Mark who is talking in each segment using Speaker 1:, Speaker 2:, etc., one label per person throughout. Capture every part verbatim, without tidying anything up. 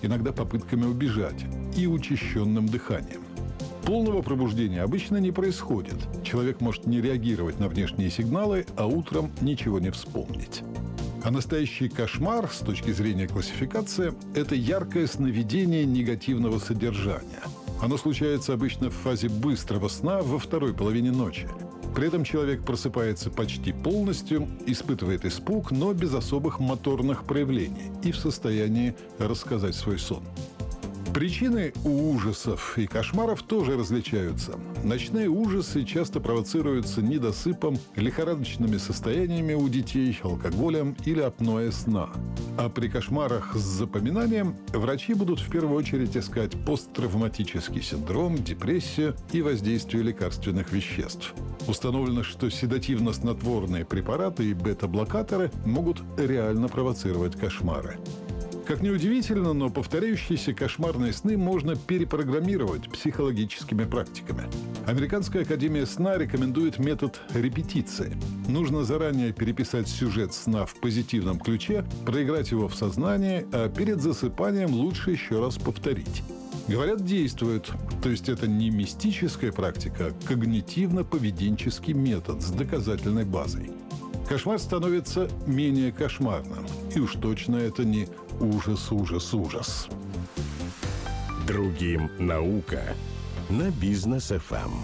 Speaker 1: иногда попытками убежать и учащенным дыханием. Полного пробуждения обычно не происходит. Человек может не реагировать на внешние сигналы, а утром ничего не вспомнить. А настоящий кошмар, с точки зрения классификации, это яркое сновидение негативного содержания. Оно случается обычно в фазе быстрого сна во второй половине ночи. При этом человек просыпается почти полностью, испытывает испуг, но без особых моторных проявлений и в состоянии рассказать свой сон. Причины у ужасов и кошмаров тоже различаются. Ночные ужасы часто провоцируются недосыпом, лихорадочными состояниями у детей, алкоголем или апноэ сна. А при кошмарах с запоминанием врачи будут в первую очередь искать посттравматический синдром, депрессию и воздействие лекарственных веществ. Установлено, что седативно-снотворные препараты и бета-блокаторы могут реально провоцировать кошмары. Как ни удивительно, но повторяющиеся кошмарные сны можно перепрограммировать психологическими практиками. Американская академия сна рекомендует метод репетиции. Нужно заранее переписать сюжет сна в позитивном ключе, проиграть его в сознании, а перед засыпанием лучше еще раз повторить. Говорят, действует. То есть это не мистическая практика, а когнитивно-поведенческий метод с доказательной базой. Кошмар становится менее кошмарным. И уж точно это не ужас, ужас, ужас.
Speaker 2: Другим наука на Бизнес эф эм.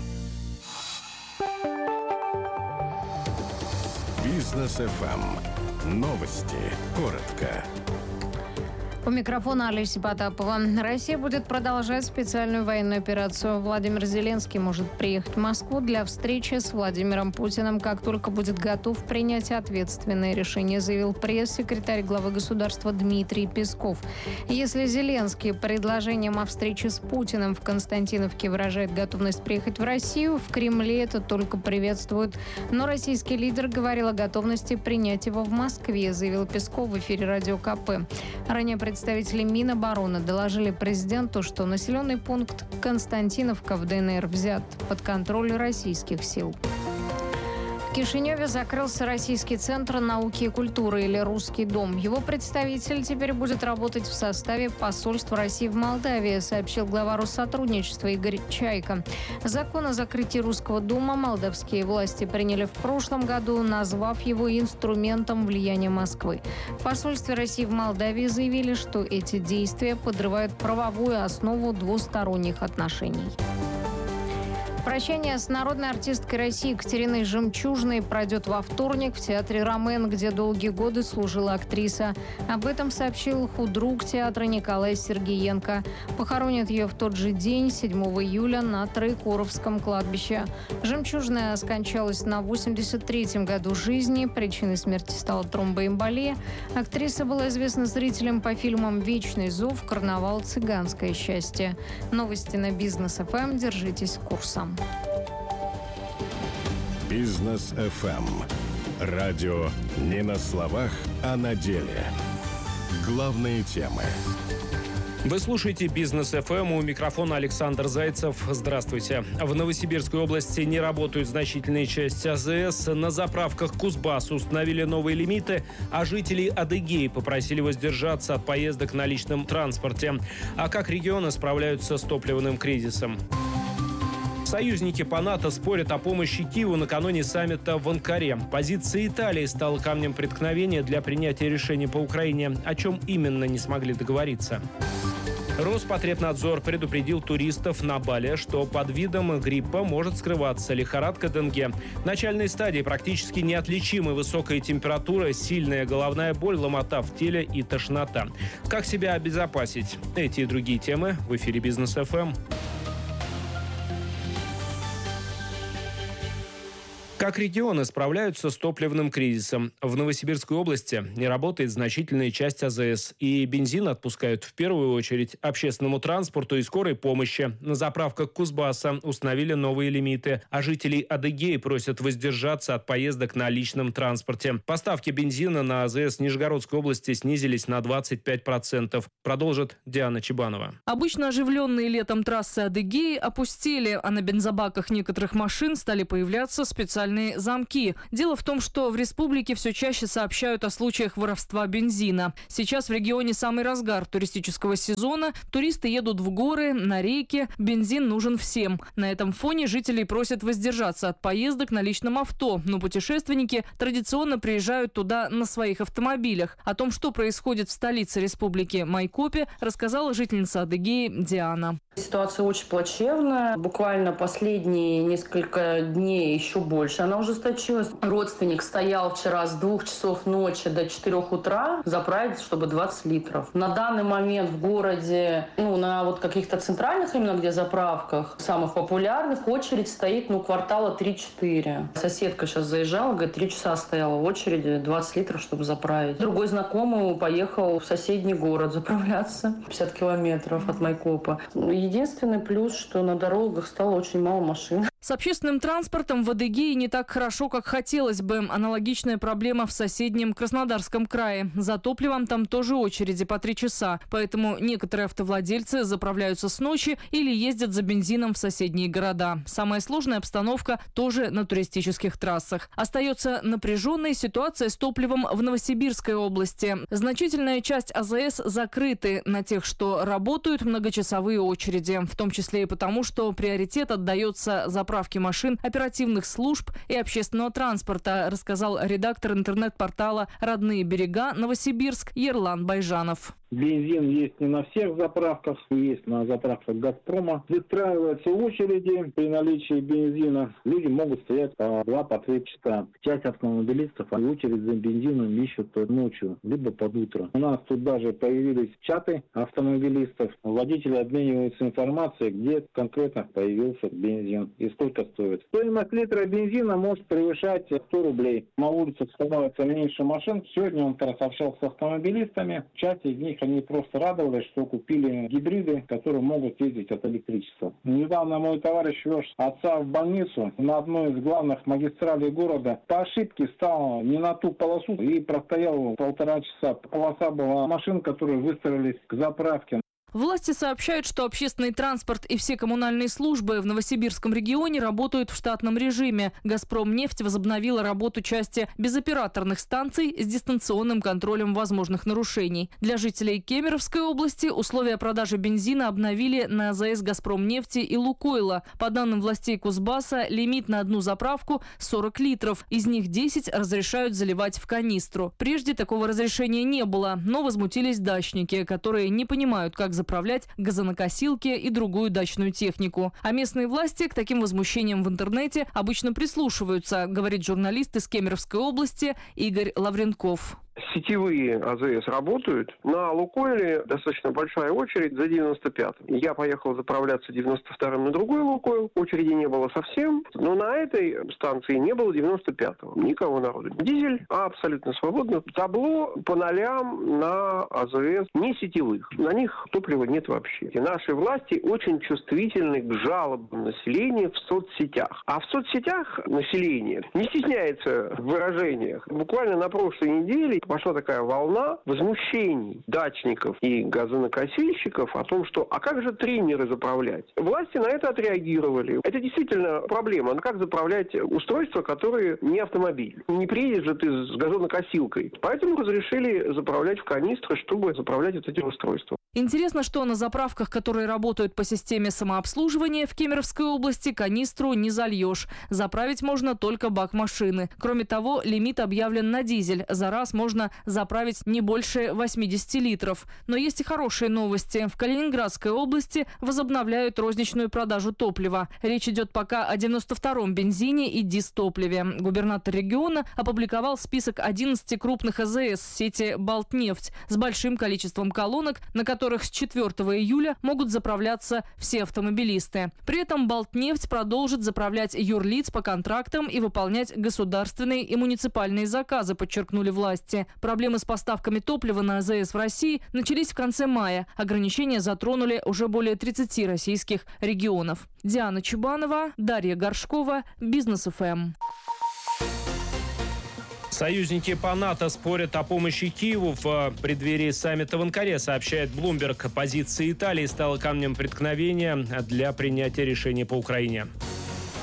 Speaker 2: Бизнес эф эм. Новости. Коротко.
Speaker 3: У микрофона Олеся Потапова. Россия будет продолжать специальную военную операцию. Владимир Зеленский может приехать в Москву для встречи с Владимиром Путиным, как только будет готов принять ответственное решение, заявил пресс-секретарь главы государства Дмитрий Песков. Если Зеленский предложением о встрече с Путиным в Константиновке выражает готовность приехать в Россию, в Кремле это только приветствуют. Но российский лидер говорил о готовности принять его в Москве, заявил Песков в эфире радио ка пэ. Ранее представители Минобороны доложили президенту, что населенный пункт Константиновка в дэ эн эр взят под контроль российских сил. В Кишиневе закрылся Российский центр науки и культуры, или Русский дом. Его представитель теперь будет работать в составе посольства России в Молдавии, сообщил глава Россотрудничества Игорь Чайка. Закон о закрытии Русского дома молдавские власти приняли в прошлом году, назвав его инструментом влияния Москвы. В посольстве России в Молдавии заявили, что эти действия подрывают правовую основу двусторонних отношений. Прощание с народной артисткой России Екатериной Жемчужной пройдет во вторник в театре «Ромен», где долгие годы служила актриса. Об этом сообщил худрук театра Николай Сергеенко. Похоронят ее в тот же день, седьмого июля, на Троекуровском кладбище. Жемчужная скончалась на восемьдесят третьем году жизни. Причиной смерти стала тромбоэмболия. Актриса была известна зрителям по фильмам «Вечный зов», «Карнавал», «Цыганское счастье». Новости на Бизнес эф эм. Держитесь курса.
Speaker 2: Бизнес эф эм. Радио не на словах, а на деле. Главные темы.
Speaker 4: Вы слушаете Бизнес эф эм, у микрофона Александр Зайцев. Здравствуйте. В Новосибирской области не работают значительные части а зэ эс. На заправках Кузбасс установили новые лимиты, а жители Адыгеи попросили воздержаться от поездок на личном транспорте. А как регионы справляются с топливным кризисом? Союзники по НАТО спорят о помощи Киеву накануне саммита в Анкаре. Позиция Италии стала камнем преткновения для принятия решений по Украине. О чем именно не смогли договориться? Роспотребнадзор предупредил туристов на Бали, что под видом гриппа может скрываться лихорадка денге. В начальной стадии практически неотличимы высокая температура, сильная головная боль, ломота в теле и тошнота. Как себя обезопасить? Эти и другие темы в эфире Бизнес эф эм. Как регионы справляются с топливным кризисом? В Новосибирской области не работает значительная часть а зэ эс. И бензин отпускают в первую очередь общественному транспорту и скорой помощи. На заправках Кузбасса установили новые лимиты. А жителей Адыгеи просят воздержаться от поездок на личном транспорте. Поставки бензина на а зэ эс Нижегородской области снизились на двадцать пять процентов. Продолжит Диана Чебанова.
Speaker 5: Обычно оживленные летом трассы Адыгеи опустели, а на бензобаках некоторых машин стали появляться специальные специальные замки. Дело в том, что в республике все чаще сообщают о случаях воровства бензина. Сейчас в регионе самый разгар туристического сезона. Туристы едут в горы, на реки. Бензин нужен всем. На этом фоне жителей просят воздержаться от поездок на личном авто. Но путешественники традиционно приезжают туда на своих автомобилях. О том, что происходит в столице республики Майкопе, рассказала жительница Адыгеи Диана.
Speaker 6: Ситуация очень плачевная. Буквально последние несколько дней еще больше она ужесточилась. Родственник стоял вчера с двух часов ночи до четырех утра заправить, чтобы двадцать литров. На данный момент в городе, ну, на вот каких-то центральных именно где заправках, самых популярных, очередь стоит, ну, квартала три-четыре. Соседка сейчас заезжала, говорит, три часа стояла в очереди, двадцать литров, чтобы заправить. Другой знакомый поехал в соседний город заправляться, пятьдесят километров от Майкопа. Единственный плюс, что на дорогах стало очень мало машин.
Speaker 5: С общественным транспортом в Адыгее не так хорошо, как хотелось бы. Аналогичная проблема в соседнем Краснодарском крае. За топливом там тоже очереди по три часа. Поэтому некоторые автовладельцы заправляются с ночи или ездят за бензином в соседние города. Самая сложная обстановка тоже на туристических трассах. Остается напряженная ситуация с топливом в Новосибирской области. Значительная часть АЗС закрыты. На тех, что работают, многочасовые очереди. В том числе и потому, что приоритет отдается заправке машин оперативных служб и общественного транспорта, рассказал редактор интернет-портала «Родные берега» Новосибирск Ерлан Байжанов.
Speaker 7: Бензин есть не на всех заправках, есть на заправках «Газпрома». Выстраиваются очереди при наличии бензина. Люди могут стоять по два-по три часа. Часть автомобилистов очередь за бензином ищут ночью, либо под утро. У нас тут даже появились чаты автомобилистов. Водители обмениваются информацией, где конкретно появился бензин и сколько стоит. Стоимость литра бензина может превышать сто рублей. На улицах становится меньше машин. Сегодня он как раз общался с автомобилистами. Часть из них они просто радовались, что купили гибриды, которые могут ездить от электричества. Недавно мой товарищ вез отца в больницу на одной из главных магистралей города. По ошибке встал не на ту полосу и простоял полтора часа. Полоса была машин, которые выстроились к заправке.
Speaker 5: Власти сообщают, что общественный транспорт и все коммунальные службы в Новосибирском регионе работают в штатном режиме. «Газпромнефть» возобновила работу части безоператорных станций с дистанционным контролем возможных нарушений. Для жителей Кемеровской области условия продажи бензина обновили на АЗС «Газпромнефти» и «Лукойла». По данным властей Кузбасса, лимит на одну заправку – сорок литров. Из них десять разрешают заливать в канистру. Прежде такого разрешения не было, но возмутились дачники, которые не понимают, как заправлять газонокосилки и другую дачную технику. А местные власти к таким возмущениям в интернете обычно прислушиваются, говорит журналист из Кемеровской области Игорь Лавренков.
Speaker 8: Сетевые АЗС работают. На «Лукойле» достаточно большая очередь за девяносто пятым. Я поехал заправляться девяносто вторым на другой «Лукойл». Очереди не было совсем. Но на этой станции не было девяносто пятого. Никого народу. Дизель абсолютно свободно. Табло по нолям на АЗС не сетевых. На них топлива нет вообще. И наши власти очень чувствительны к жалобам населения в соцсетях. А в соцсетях население не стесняется в выражениях. Буквально на прошлой неделе пошла такая волна возмущений дачников и газонокосильщиков о том, что а как же триммеры заправлять? Власти на это отреагировали. Это действительно проблема. Но как заправлять устройства, которые не автомобиль? Не приедешь же ты с газонокосилкой. Поэтому разрешили заправлять в канистры, чтобы заправлять вот эти устройства.
Speaker 5: Интересно, что на заправках, которые работают по системе самообслуживания в Кемеровской области, канистру не зальешь. Заправить можно только бак машины. Кроме того, лимит объявлен на дизель. За раз можно заправить не больше восьмидесяти литров. Но есть и хорошие новости. В Калининградской области возобновляют розничную продажу топлива. Речь идет пока о девяносто втором бензине и дизтопливе. Губернатор региона опубликовал список одиннадцати крупных АЗС сети «Балтнефть» с большим количеством колонок, на которых с четвёртого июля могут заправляться все автомобилисты. При этом «Балтнефть» продолжит заправлять юрлиц по контрактам и выполнять государственные и муниципальные заказы, подчеркнули власти. Проблемы с поставками топлива на АЗС в России начались в конце мая. Ограничения затронули уже более тридцати российских регионов. Диана Чубанова, Дарья Горшкова, Бизнес ФМ.
Speaker 4: Союзники по НАТО спорят о помощи Киеву в преддверии саммита в Анкаре, сообщает Bloomberg. Позиция Италии стала камнем преткновения для принятия решений по Украине.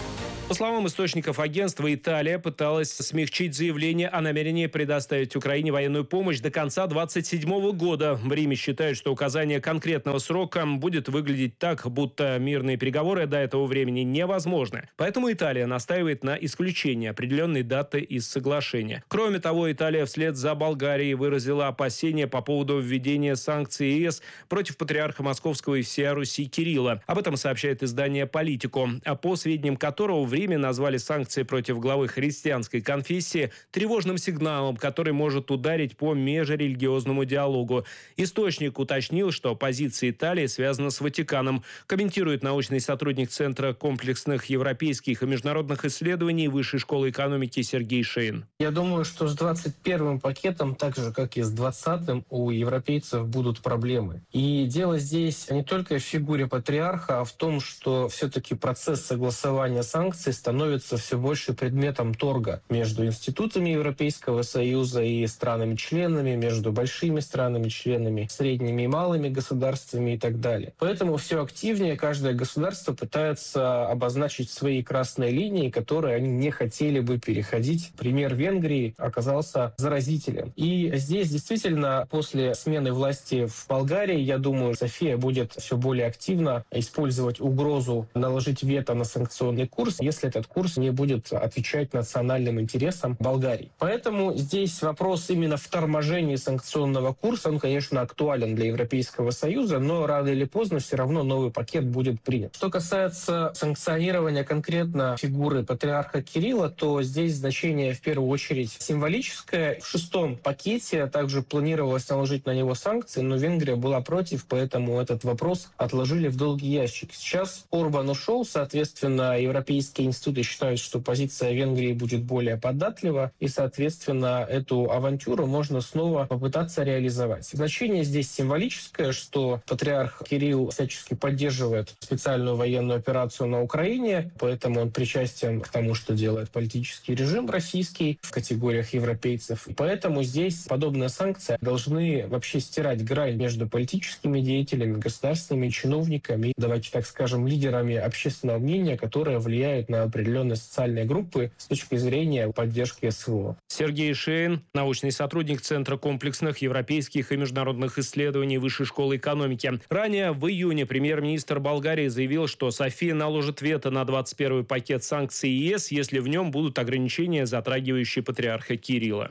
Speaker 4: По словам источников агентства, Италия пыталась смягчить заявление о намерении предоставить Украине военную помощь до конца двадцать седьмого года. В Риме считают, что указание конкретного срока будет выглядеть так, будто мирные переговоры до этого времени невозможны. Поэтому Италия настаивает на исключении определенной даты из соглашения. Кроме того, Италия вслед за Болгарией выразила опасения по поводу введения санкций ЕС против патриарха Московского и всея Руси Кирилла. Об этом сообщает издание «Политико», а по сведениям которого в Риме назвали санкции против главы христианской конфессии тревожным сигналом, который может ударить по межрелигиозному диалогу. Источник уточнил, что позиция Италии связана с Ватиканом, комментирует научный сотрудник Центра комплексных европейских и международных исследований Высшей школы экономики Сергей Шейн.
Speaker 9: Я думаю, что с двадцать первым пакетом, так же как и с двадцатым, у европейцев будут проблемы. И дело здесь не только в фигуре патриарха, а в том, что все-таки процесс согласования санкций становится все больше предметом торга между институтами Европейского Союза и странами-членами, между большими странами-членами, средними и малыми государствами и так далее. Поэтому все активнее каждое государство пытается обозначить свои красные линии, которые они не хотели бы переходить. Пример Венгрии оказался заразителен. И здесь действительно после смены власти в Болгарии, я думаю, София будет все более активно использовать угрозу наложить вето на санкционный курс, если этот курс не будет отвечать национальным интересам Болгарии. Поэтому здесь вопрос именно в торможении санкционного курса, он, конечно, актуален для Европейского Союза, но рано или поздно все равно новый пакет будет принят. Что касается санкционирования конкретно фигуры патриарха Кирилла, то здесь значение в первую очередь символическое. В шестом пакете также планировалось наложить на него санкции, но Венгрия была против, поэтому этот вопрос отложили в долгий ящик. Сейчас Орбан ушел, соответственно, европейские институты считают, что позиция Венгрии будет более податлива, и, соответственно, эту авантюру можно снова попытаться реализовать. Значение здесь символическое, что патриарх Кирилл всячески поддерживает специальную военную операцию на Украине, поэтому он причастен к тому, что делает политический режим российский в категориях европейцев. И поэтому здесь подобные санкции должны вообще стирать грань между политическими деятелями, государственными чиновниками, давайте так скажем, лидерами общественного мнения, которые влияют на определенные социальные группы с точки зрения поддержки СВО.
Speaker 4: Сергей Шейн, научный сотрудник Центра комплексных европейских и международных исследований Высшей школы экономики. Ранее в июне премьер-министр Болгарии заявил, что София наложит вето на двадцать первый пакет санкций ЕС, если в нем будут ограничения, затрагивающие патриарха Кирилла.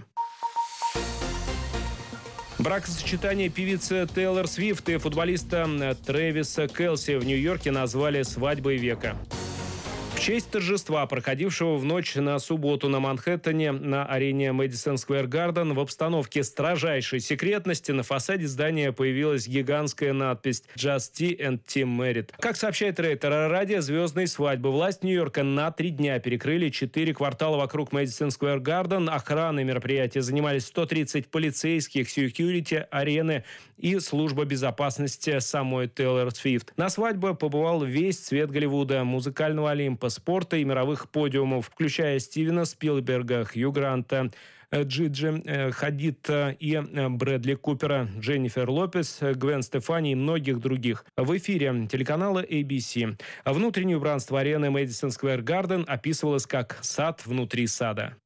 Speaker 4: Бракосочетание певицы Тейлор Свифт и футболиста Трэвиса Келси в Нью-Йорке назвали «свадьбой века». В честь торжества, проходившего в ночь на субботу на Манхэттене на арене Мэдисон Сквер Гарден, в обстановке строжайшей секретности на фасаде здания появилась гигантская надпись «Just T and Team Married». Как сообщает Рейтер, ради звездной свадьбы власть Нью-Йорка на три дня перекрыли четыре квартала вокруг Мэдисон Сквер Гарден. Охраной мероприятия занимались сто тридцать полицейских, секьюрити арены и служба безопасности самой Тейлор Свифт. На свадьбе побывал весь цвет Голливуда, музыкального Олимпа, спорта и мировых подиумов, включая Стивена Спилберга, Хью Гранта, Джиджи Хадид и Брэдли Купера, Дженнифер Лопес, Гвен Стефани и многих других. В эфире телеканала эй би си. Внутреннее убранство арены Мэдисон Сквер Гарден описывалось как «сад внутри сада».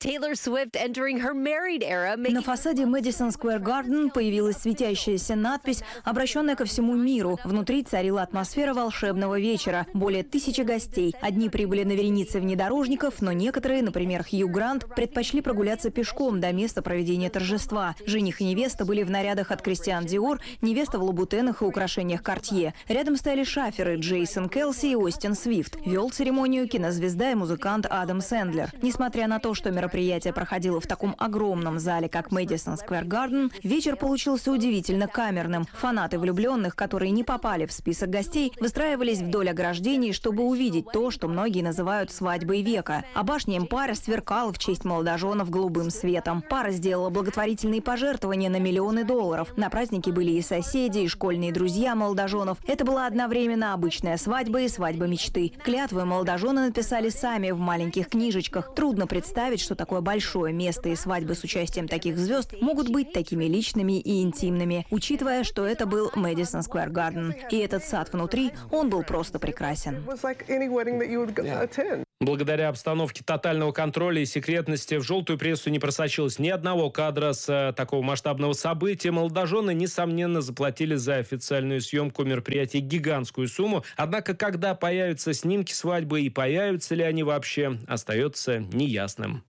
Speaker 10: На фасаде Мэдисон Сквер Гарден появилась светящаяся надпись, обращенная ко всему миру. Внутри царила атмосфера волшебного вечера. Более тысячи гостей. Одни прибыли на веренице внедорожников, но некоторые, например, Хью Грант, предпочли прогуляться пешком до места проведения торжества. Жених и невеста были в нарядах от Кристиан Диор, невеста в лабутенах и украшениях Картье. Рядом стояли шаферы Джейсон Келси и Остин Свифт. Вел церемонию кинозвезда и музыкант Адам Сэндлер. Несмотря на то, что мероприятие проходило в таком огромном зале, как Мэдисон Сквер Гарден, вечер получился удивительно камерным. Фанаты влюбленных, которые не попали в список гостей, выстраивались вдоль ограждений, чтобы увидеть то, что многие называют свадьбой века. А башня Эмпайр сверкала в честь молодоженов голубым светом. Пара сделала благотворительные пожертвования на миллионы долларов. На празднике были и соседи, и школьные друзья молодоженов. Это была одновременно обычная свадьба и свадьба мечты. Клятвы молодожены написали сами в маленьких книжечках. Трудно представить, что такое большое место и свадьбы с участием таких звезд могут быть такими личными и интимными, учитывая, что это был Мэдисон Сквер Гарден. И этот сад внутри, он был просто прекрасен.
Speaker 4: Благодаря обстановке тотального контроля и секретности в желтую прессу не просочилось ни одного кадра с э, такого масштабного события. Молодожены, несомненно, заплатили за официальную съемку мероприятия гигантскую сумму. Однако, когда появятся снимки свадьбы и появятся ли они вообще, остается неясным.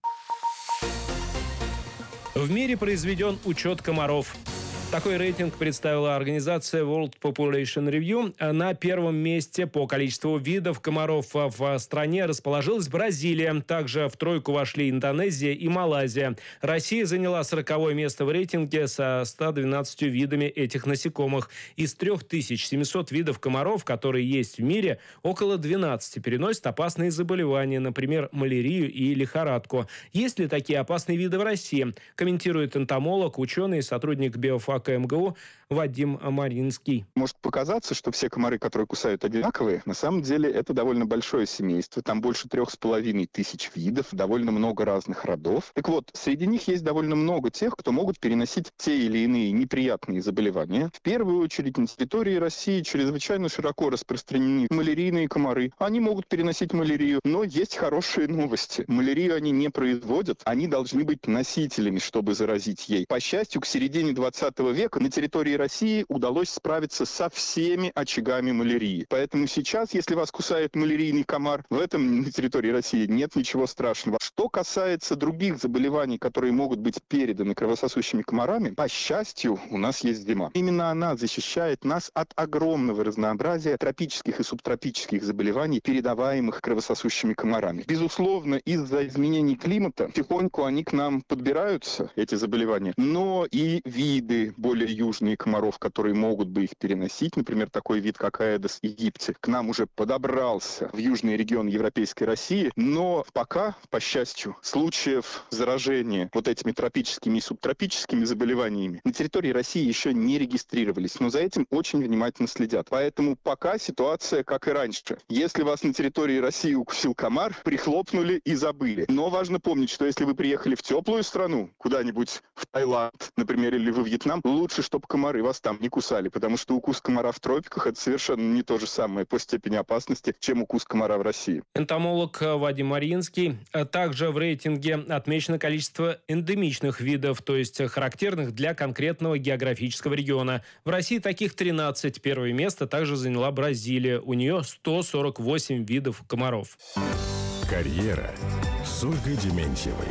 Speaker 4: В мире произведен учет комаров. Такой рейтинг представила организация World Population Review. На первом месте по количеству видов комаров в стране расположилась Бразилия. Также в тройку вошли Индонезия и Малайзия. Россия заняла сороковое место в рейтинге со ста двенадцатью видами этих насекомых. Из трёх тысяч семисот видов комаров, которые есть в мире, около двенадцати переносят опасные заболевания, например, малярию и лихорадку. Есть ли такие опасные виды в России? Комментирует энтомолог, ученый и сотрудник биофака эм гэ у Вадим Маринский.
Speaker 11: Может показаться, что все комары, которые кусают, одинаковые. На самом деле это довольно большое семейство. Там больше трех с половиной тысяч видов, довольно много разных родов. Так вот, среди них есть довольно много тех, кто могут переносить те или иные неприятные заболевания. В первую очередь на территории России чрезвычайно широко распространены малярийные комары. Они могут переносить малярию, но есть хорошие новости. Малярию они не производят, они должны быть носителями, чтобы заразить ей. По счастью, к середине двадцатого века на территории России удалось справиться со всеми очагами малярии. Поэтому сейчас, если вас кусает малярийный комар, в этом на территории России нет ничего страшного. Что касается других заболеваний, которые могут быть переданы кровососущими комарами, по счастью, у нас есть зима. Именно она защищает нас от огромного разнообразия тропических и субтропических заболеваний, передаваемых кровососущими комарами. Безусловно, из-за изменений климата потихоньку они к нам подбираются, эти заболевания, но и виды более южные комаров, которые могут бы их переносить, например, такой вид, как Аэдес египти, к нам уже подобрался в южный регион Европейской России, но пока, по счастью, случаев заражения вот этими тропическими и субтропическими заболеваниями на территории России еще не регистрировались, но за этим очень внимательно следят. Поэтому пока ситуация как и раньше. Если вас на территории России укусил комар, прихлопнули и забыли. Но важно помнить, что если вы приехали в теплую страну, куда-нибудь в Таиланд, например, или во Вьетнам, лучше, чтобы комары вас там не кусали, потому что укус комара в тропиках – это совершенно не то же самое по степени опасности, чем укус комара в России.
Speaker 4: Энтомолог Вадим Маринский. Также в рейтинге отмечено количество эндемичных видов, то есть характерных для конкретного географического региона. В России таких тринадцать. Первое место также заняла Бразилия. У нее сто сорок восемь видов комаров.
Speaker 2: Карьера с Ольгой Дементьевой.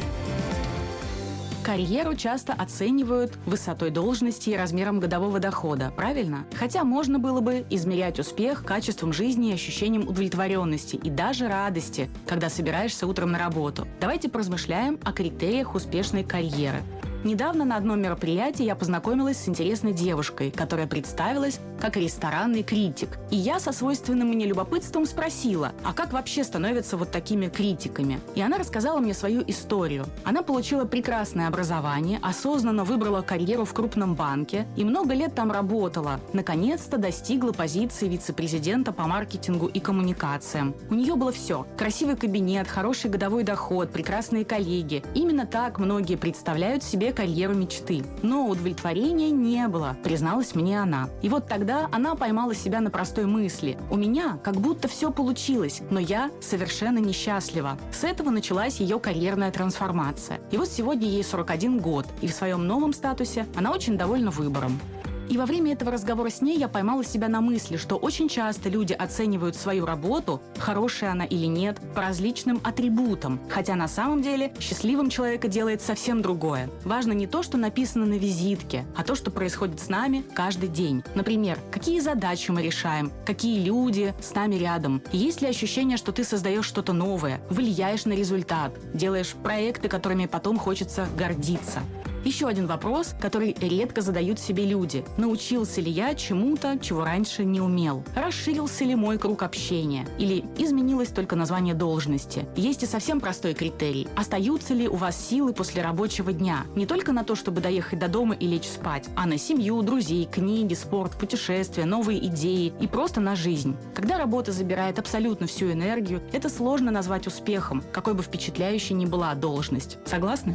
Speaker 12: Карьеру часто оценивают высотой должности и размером годового дохода, правильно? Хотя можно было бы измерять успех качеством жизни и ощущением удовлетворенности и даже радости, когда собираешься утром на работу. Давайте поразмышляем о критериях успешной карьеры. Недавно на одном мероприятии я познакомилась с интересной девушкой, которая представилась как ресторанный критик. И я со свойственным мне любопытством спросила, а как вообще становятся вот такими критиками? И она рассказала мне свою историю. Она получила прекрасное образование, осознанно выбрала карьеру в крупном банке и много лет там работала. Наконец-то достигла позиции вице-президента по маркетингу и коммуникациям. У нее было все. Красивый кабинет, хороший годовой доход, прекрасные коллеги. Именно так многие представляют себе карьеру мечты. Но удовлетворения не было, призналась мне она. И вот тогда она поймала себя на простой мысли. У меня как будто все получилось, но я совершенно несчастлива. С этого началась ее карьерная трансформация. И вот сегодня ей сорок один год, и в своем новом статусе она очень довольна выбором. И во время этого разговора с ней я поймала себя на мысли, что очень часто люди оценивают свою работу, хорошая она или нет, по различным атрибутам, хотя на самом деле счастливым человека делает совсем другое. Важно не то, что написано на визитке, а то, что происходит с нами каждый день. Например, какие задачи мы решаем, какие люди с нами рядом, и есть ли ощущение, что ты создаешь что-то новое, влияешь на результат, делаешь проекты, которыми потом хочется гордиться. Еще один вопрос, который редко задают себе люди. Научился ли я чему-то, чего раньше не умел? Расширился ли мой круг общения? Или изменилось только название должности? Есть и совсем простой критерий. Остаются ли у вас силы после рабочего дня? Не только на то, чтобы доехать до дома и лечь спать, а на семью, друзей, книги, спорт, путешествия, новые идеи и просто на жизнь. Когда работа забирает абсолютно всю энергию, это сложно назвать успехом, какой бы впечатляющей ни была должность. Согласны?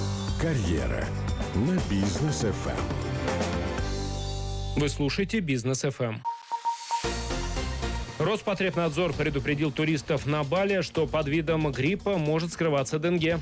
Speaker 2: Карьера на Бизнес эф эм.
Speaker 4: Вы слушаете Бизнес эф эм. Роспотребнадзор предупредил туристов на Бали, что под видом гриппа может скрываться денге.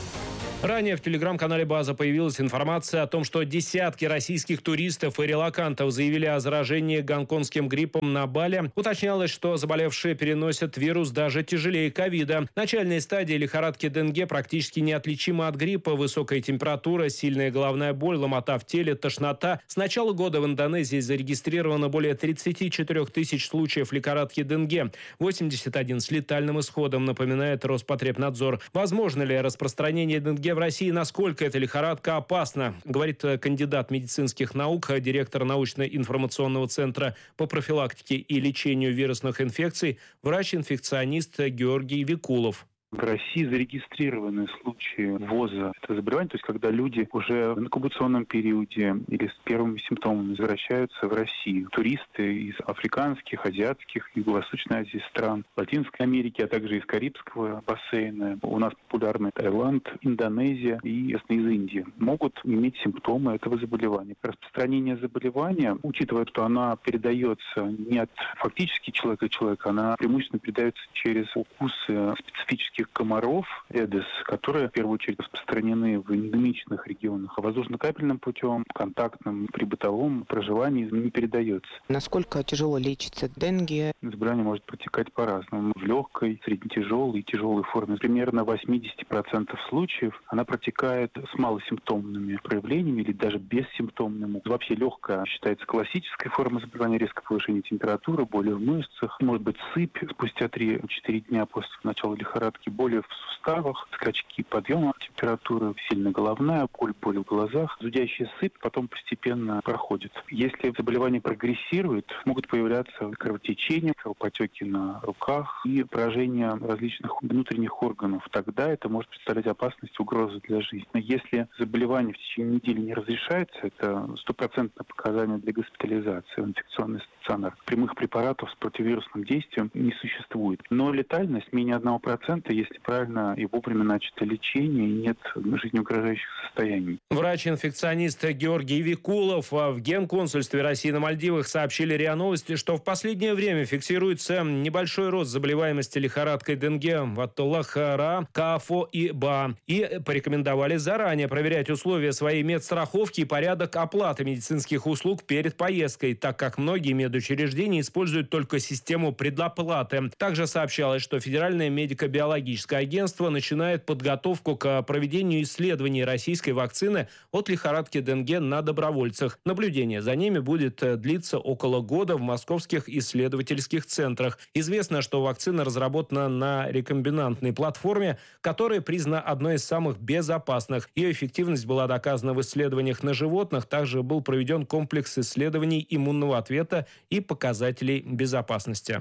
Speaker 4: Ранее в телеграм-канале «База» появилась информация о том, что десятки российских туристов и релокантов заявили о заражении гонконгским гриппом на Бали. Уточнялось, что заболевшие переносят вирус даже тяжелее ковида. Начальные стадии лихорадки денге практически неотличимы от гриппа. Высокая температура, сильная головная боль, ломота в теле, тошнота. С начала года в Индонезии зарегистрировано более тридцать четыре тысяч случаев лихорадки денге. восемьдесят один с летальным исходом, напоминает Роспотребнадзор. Возможно ли распространение денге в России, насколько эта лихорадка опасна, говорит кандидат медицинских наук, директор научно-информационного центра по профилактике и лечению вирусных инфекций, врач-инфекционист Георгий Викулов.
Speaker 13: В России зарегистрированы случаи ввоза этого заболевания, то есть когда люди уже в инкубационном периоде или с первыми симптомами возвращаются в Россию. Туристы из африканских, азиатских, Юго-Восточной Азии стран, Латинской Америки, а также из Карибского бассейна. У нас популярны Таиланд, Индонезия и, естественно, из Индии. Могут иметь симптомы этого заболевания. Распространение заболевания, учитывая, что она передается не от фактически человека к человеку, она преимущественно передается через укусы специфических комаров Эдес, которые в первую очередь распространены в эндемичных регионах, а воздушно-капельным путем, контактным, при бытовом проживании не передается.
Speaker 14: Насколько тяжело лечится денге?
Speaker 13: Заболевание может протекать по-разному. В легкой, среднетяжелой и тяжелой форме. Примерно восемьдесят процентов случаев она протекает с малосимптомными проявлениями или даже бессимптомными. Вообще легкая считается классической формой заболевания, резкое повышение температуры, боли в мышцах, может быть сыпь спустя три-четыре дня после начала лихорадки, боли в суставах, скачки подъема температуры, сильная головная боль, боль в глазах, зудящая сыпь потом постепенно проходит. Если заболевание прогрессирует, могут появляться кровотечения, кровопотеки на руках и поражение различных внутренних органов. Тогда это может представлять опасность, угрозу для жизни. Если заболевание в течение недели не разрешается, это стопроцентное показание для госпитализации в инфекционный стационар. Прямых препаратов с противовирусным действием не существует. Но летальность менее одного процента, если правильно и вовремя начато лечение, и нет жизнеугрожающих состояний.
Speaker 4: Врач-инфекционист Георгий Викулов. В Генконсульстве России на Мальдивах сообщили РИА Новости, что в последнее время фиксируется небольшой рост заболеваемости лихорадкой денге в Ат-Лахара, Каафо и Ба. И порекомендовали заранее проверять условия своей медстраховки и порядок оплаты медицинских услуг перед поездкой, так как многие медучреждения используют только систему предоплаты. Также сообщалось, что Федеральное медико-биологическое агентство начинает подготовку к проведению исследований российской вакцины от лихорадки денге на добровольцах. Наблюдение за ними будет длиться около года в московских исследовательских центрах. Известно, что вакцина разработана на рекомбинантной платформе, которая признана одной из самых безопасных. Ее эффективность была доказана в исследованиях на животных. Также был проведен комплекс исследований иммунного ответа и показателей безопасности.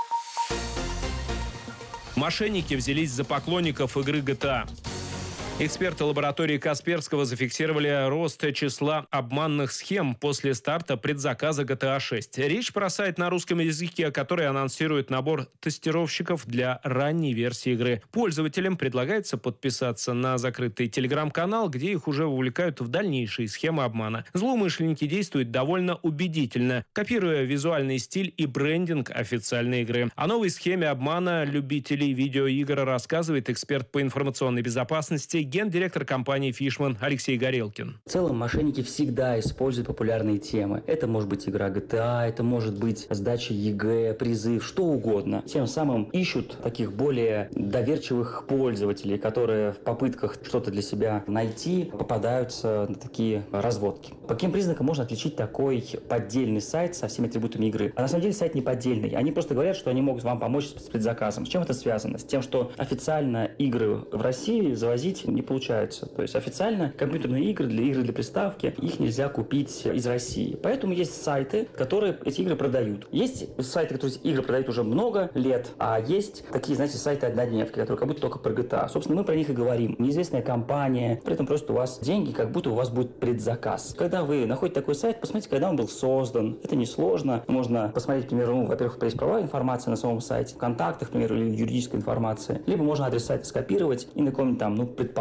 Speaker 4: Мошенники взялись за поклонников игры джи ти эй. Эксперты лаборатории Касперского зафиксировали рост числа обманных схем после старта предзаказа джи ти эй шесть. Речь про сайт на русском языке, который анонсирует набор тестировщиков для ранней версии игры. Пользователям предлагается подписаться на закрытый телеграм-канал, где их уже вовлекают в дальнейшие схемы обмана. Злоумышленники действуют довольно убедительно, копируя визуальный стиль и брендинг официальной игры. О новой схеме обмана любителей видеоигр рассказывает эксперт по информационной безопасности, гендиректор компании «Фишман» Алексей Горелкин.
Speaker 15: В целом, мошенники всегда используют популярные темы. Это может быть игра джи ти эй, это может быть сдача ЕГЭ, призыв, что угодно. Тем самым ищут таких более доверчивых пользователей, которые в попытках что-то для себя найти попадаются на такие разводки. По каким признакам можно отличить такой поддельный сайт со всеми атрибутами игры? А на самом деле сайт не поддельный. Они просто говорят, что они могут вам помочь с предзаказом. С чем это связано? С тем, что официально игры в России завозить не получается. То есть официально компьютерные игры, для игры для приставки, их нельзя купить из России. Поэтому есть сайты, которые эти игры продают. Есть сайты, которые эти игры продают уже много лет, а есть такие, знаете, сайты однодневки, которые как будто только про джи ти эй. Собственно, мы про них и говорим. Неизвестная компания, при этом просит у вас деньги, как будто у вас будет предзаказ. Когда вы находите такой сайт, посмотрите, когда он был создан. Это несложно. Можно посмотреть, к примеру, ну, во-первых, есть правовая информация на самом сайте, в контактах, к примеру, или юридическая информация. Либо можно адрес сайта скопировать и на каком-нибудь там, ну, предположим,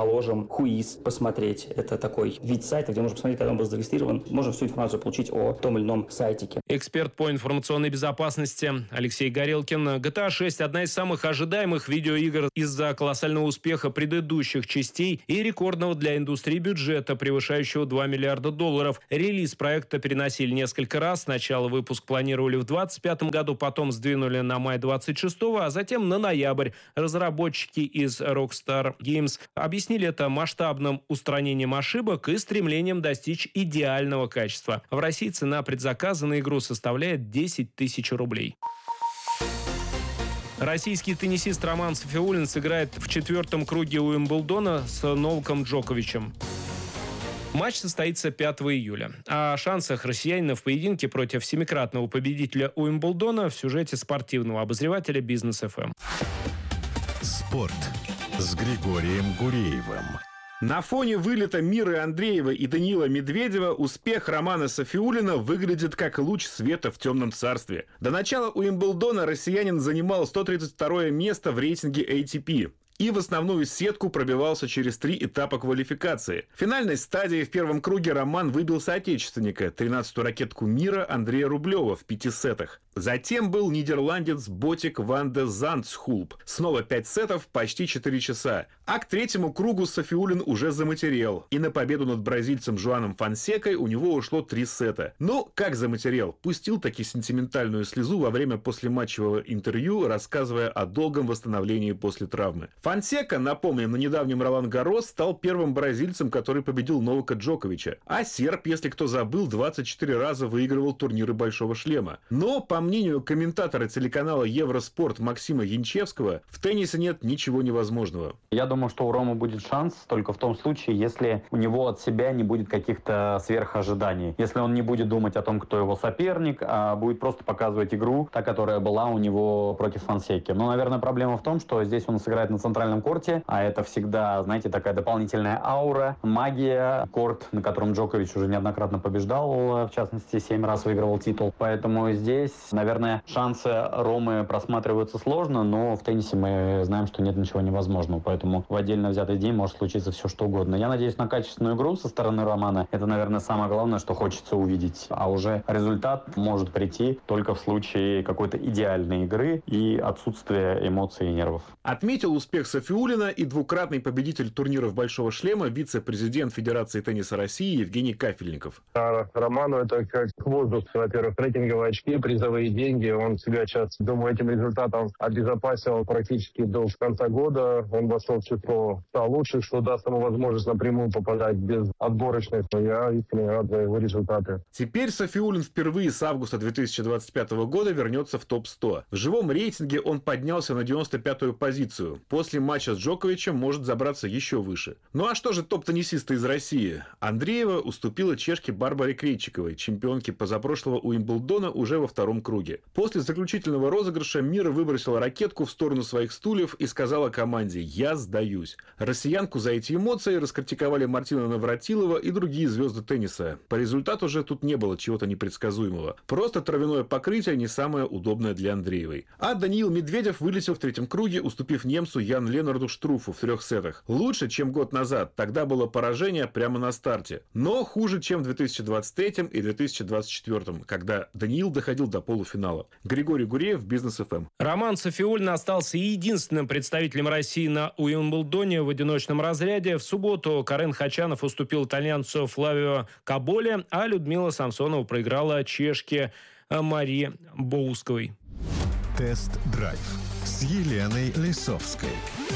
Speaker 15: положим, Whois посмотреть. Это такой вид сайта, где можно посмотреть, когда он был зарегистрирован. Можно всю информацию получить о том или ином сайтике.
Speaker 4: Эксперт по информационной безопасности Алексей Горелкин. джи ти эй шесть – одна из самых ожидаемых видеоигр из-за колоссального успеха предыдущих частей и рекордного для индустрии бюджета, превышающего два миллиарда долларов. Релиз проекта переносили несколько раз. Сначала выпуск планировали в двадцать пятом году, потом сдвинули на май двадцать шестого, а затем на ноябрь. Разработчики из Rockstar Games объяснили это масштабным устранением ошибок и стремлением достичь идеального качества. В России цена предзаказа на игру составляет десять тысяч рублей. Российский теннисист Роман Сафиуллин сыграет в четвертом круге Уимблдона с Новаком Джоковичем. Матч состоится пятого июля. О шансах россиянина в поединке против семикратного победителя Уимблдона в сюжете спортивного обозревателя Бизнес эф эм.
Speaker 2: Спорт с Григорием Гуреевым.
Speaker 16: На фоне вылета Миры Андреевой и Даниила Медведева успех Романа Сафиуллина выглядит как луч света в темном царстве. До начала Уимблдона россиянин занимал сто тридцать второе место в рейтинге эй ти пи. И в основную сетку пробивался через три этапа квалификации. В финальной стадии в первом круге Роман выбил соотечественника, тринадцатую ракетку мира Андрея Рублева в пяти сетах. Затем был нидерландец Ботик ван де Зандсхулп. Снова пять сетов, почти четыре часа. А к третьему кругу Сафиуллин уже заматерел. И на победу над бразильцем Жуаном Фонсекой у него ушло три сета. Но как заматерел? Пустил таки сентиментальную слезу во время послематчевого интервью, рассказывая о долгом восстановлении после травмы. Фонсека, напомним, на недавнем Ролан-Гаррос стал первым бразильцем, который победил Новака Джоковича. А серб, если кто забыл, двадцать четыре раза выигрывал турниры Большого шлема. Но, по мнению комментатора телеканала Евроспорт Максима Янчевского, в теннисе нет ничего невозможного.
Speaker 17: Я думаю, что у Ромы будет шанс только в том случае, если у него от себя не будет каких-то сверхожиданий. Если он не будет думать о том, кто его соперник, а будет просто показывать игру, та, которая была у него против Фонсеки. Но, наверное, проблема в том, что здесь он сыграет на центральном корте, а это всегда, знаете, такая дополнительная аура, магия. Корт, на котором Джокович уже неоднократно побеждал, в частности, семь раз выигрывал титул. Поэтому здесь, наверное, шансы Ромы просматриваются сложно, но в теннисе мы знаем, что нет ничего невозможного. Поэтому в отдельно взятый день может случиться все, что угодно. Я надеюсь на качественную игру со стороны Романа. Это, наверное, самое главное, что хочется увидеть. А уже результат может прийти только в случае какой-то идеальной игры и отсутствия эмоций и нервов.
Speaker 16: Отметил успех Сафиуллина и двукратный победитель турниров Большого шлема, вице-президент Федерации тенниса России Евгений Кафельников.
Speaker 18: А Роману это как воздух. Во-первых, рейтинговые очки, призовые деньги. Он себя сейчас, думаю, этим результатом обезопасил практически до конца года. Он вошел в число ста лучших, что даст ему возможность напрямую попадать без отборочных. Я искренне рад за его результаты.
Speaker 16: Теперь Сафиуллин впервые с августа две тысячи двадцать пятого года вернется в топ сто. В живом рейтинге он поднялся на девяносто пятую позицию. После матча с Джоковичем может забраться еще выше. Ну а что же топ-теннисисты из России? Андреева уступила чешке Барбаре Крейчиковой, чемпионке позапрошлого Уимблдона, уже во втором круге. После заключительного розыгрыша Мира выбросила ракетку в сторону своих стульев и сказала команде «Я сдаюсь». Россиянку за эти эмоции раскритиковали Мартина Навратилова и другие звезды тенниса. По результату же тут не было чего-то непредсказуемого. Просто травяное покрытие не самое удобное для Андреевой. А Даниил Медведев вылетел в третьем круге, уступив немцу Ян Ленарду Штруфу в трех сетах. Лучше, чем год назад. Тогда было поражение прямо на старте. Но хуже, чем в две тысячи двадцать третьем и две тысячи двадцать четвёртом, когда Даниил доходил до полуфинала. Григорий Гуреев, Бизнес эф эм.
Speaker 4: Роман Сафиуллин остался единственным представителем России на Уимблдоне в одиночном разряде. В субботу Карен Хачанов уступил итальянцу Флавио Каболе, а Людмила Самсонова проиграла чешке Марии Боусковой.
Speaker 2: Тест-драйв с Еленой Лисовской.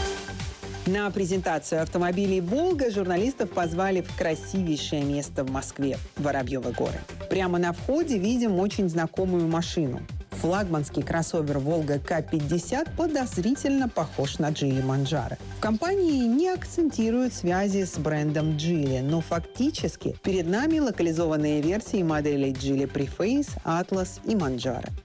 Speaker 19: На презентацию автомобилей «Волга» журналистов позвали в красивейшее место в Москве – Воробьевы горы. Прямо на входе видим очень знакомую машину. Флагманский кроссовер «Волга К пятьдесят» подозрительно похож на Geely Manjaro. В компании не акцентируют связи с брендом Geely, но фактически перед нами локализованные версии моделей Geely Preface, Atlas и Manjaro.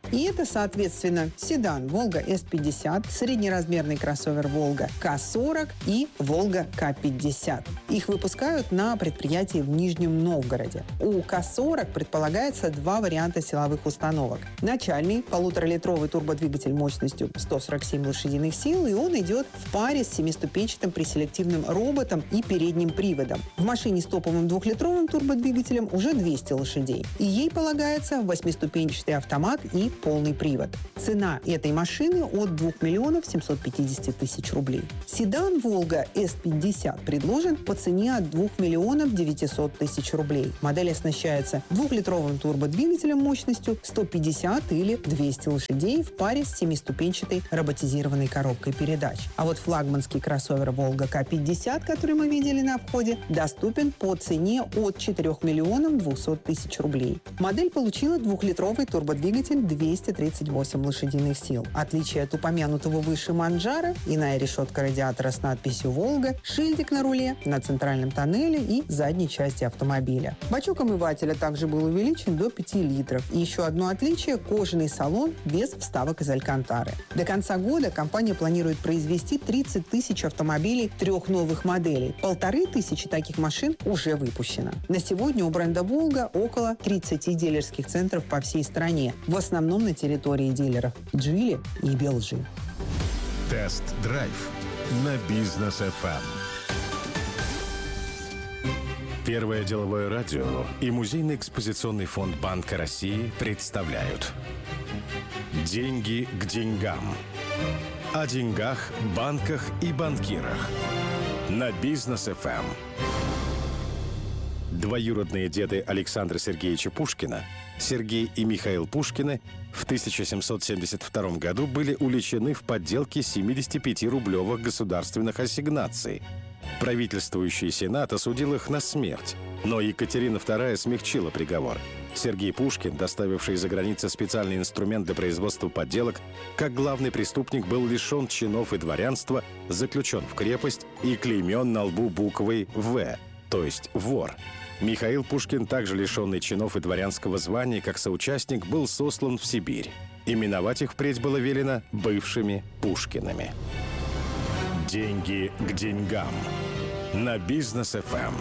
Speaker 19: И это, соответственно, седан «Волга эс пятьдесят», среднеразмерный кроссовер «Волга ка сорок» и «Волга ка пятьдесят». Их выпускают на предприятии в Нижнем Новгороде. У ка сорок предполагается два варианта силовых установок. Начальный полуторалитровый турбодвигатель мощностью сто сорок семь лошадиных сил, и он идет в паре с семиступенчатым преселективным роботом и передним приводом. В машине с топовым двухлитровым турбодвигателем уже двести лошадей. И ей полагается восьмиступенчатый автомат и полный привод. Цена этой машины от двух миллионов семьсот пятьдесят тысяч рублей. Седан «Волга эс пятьдесят» предложен по цене от двух миллионов девятисот тысяч рублей. Модель оснащается двухлитровым турбодвигателем мощностью сто пятьдесят или двести лошадей в паре с семиступенчатой роботизированной коробкой передач. А вот флагманский кроссовер «Волга ка пятьдесят», который мы видели на входе, доступен по цене от четырёх миллионов двухсот тысяч рублей. Модель получила двухлитровый турбодвигатель двести тридцать восемь лошадиных сил. Отличие от упомянутого выше Манджара — иная решетка радиатора с надписью «Волга», шильдик на руле, на центральном тоннеле и задней части автомобиля. Бачок омывателя также был увеличен до пяти литров. И еще одно отличие — кожаный салон без вставок из алькантары. До конца года компания планирует произвести тридцать тысяч автомобилей трех новых моделей. Полторы тысячи таких машин уже выпущено. На сегодня у бренда «Волга» около тридцати дилерских центров по всей стране, в основном на территории дилеров Джили и Белжи.
Speaker 2: Тест-драйв на Бизнес эф эм. Первое деловое радио и Музейный экспозиционный фонд Банка России представляют «Деньги к деньгам». О деньгах, банках и банкирах на Бизнес эф эм. Двоюродные деды Александра Сергеевича Пушкина, Сергей и Михаил Пушкины, в тысяча семьсот семьдесят втором году были уличены в подделке семидесятипятирублевых государственных ассигнаций. Правительствующий Сенат осудил их на смерть, но Екатерина вторая смягчила приговор. Сергей Пушкин, доставивший из-за границы специальный инструмент для производства подделок, как главный преступник был лишен чинов и дворянства, заключен в крепость и клеймен на лбу буквой «В», то есть «вор». Михаил Пушкин, также лишенный чинов и дворянского звания, как соучастник, был сослан в Сибирь. Именовать их впредь было велено бывшими Пушкинами. Деньги к деньгам на Бизнес эф эм.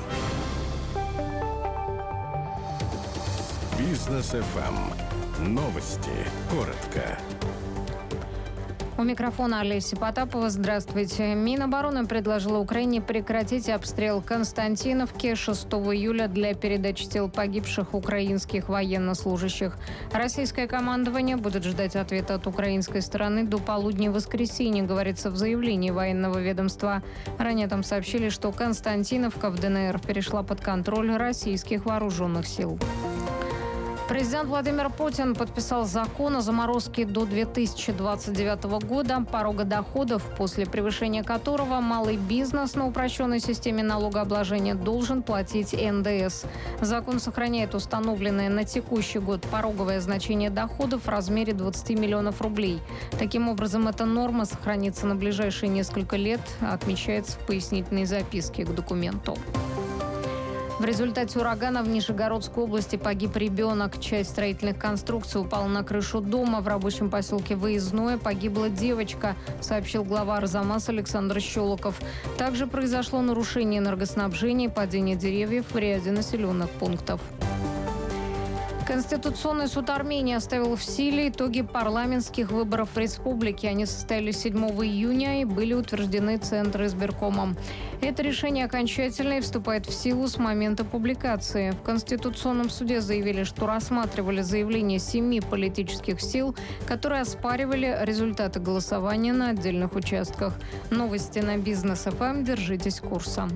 Speaker 2: Бизнес эф эм. Новости. Коротко.
Speaker 3: У микрофона Олеся Потапова. Здравствуйте. Минобороны предложила Украине прекратить обстрел Константиновки шестого июля для передачи тел погибших украинских военнослужащих. Российское командование будет ждать ответа от украинской стороны до полудня воскресенья, говорится в заявлении военного ведомства. Ранее там сообщили, что Константиновка в ДНР перешла под контроль российских вооруженных сил. Президент Владимир Путин подписал закон о заморозке до две тысячи двадцать девятого года порога доходов, после превышения которого малый бизнес на упрощенной системе налогообложения должен платить эн дэ эс. Закон сохраняет установленное на текущий год пороговое значение доходов в размере двадцати миллионов рублей. Таким образом, эта норма сохранится на ближайшие несколько лет, отмечается в пояснительной записке к документу. В результате урагана в Нижегородской области погиб ребенок. Часть строительных конструкций упала на крышу дома. В рабочем поселке Выездное погибла девочка, сообщил глава Арзамас Александр Щелоков. Также произошло нарушение энергоснабжения и падение деревьев в ряде населенных пунктов. Конституционный суд Армении оставил в силе итоги парламентских выборов в республике. Они состоялись седьмого июня и были утверждены Центризбиркомом. Это решение окончательно и вступает в силу с момента публикации. В Конституционном суде заявили, что рассматривали заявления семи политических сил, которые оспаривали результаты голосования на отдельных участках. Новости на Бизнес эф эм. Держитесь курса.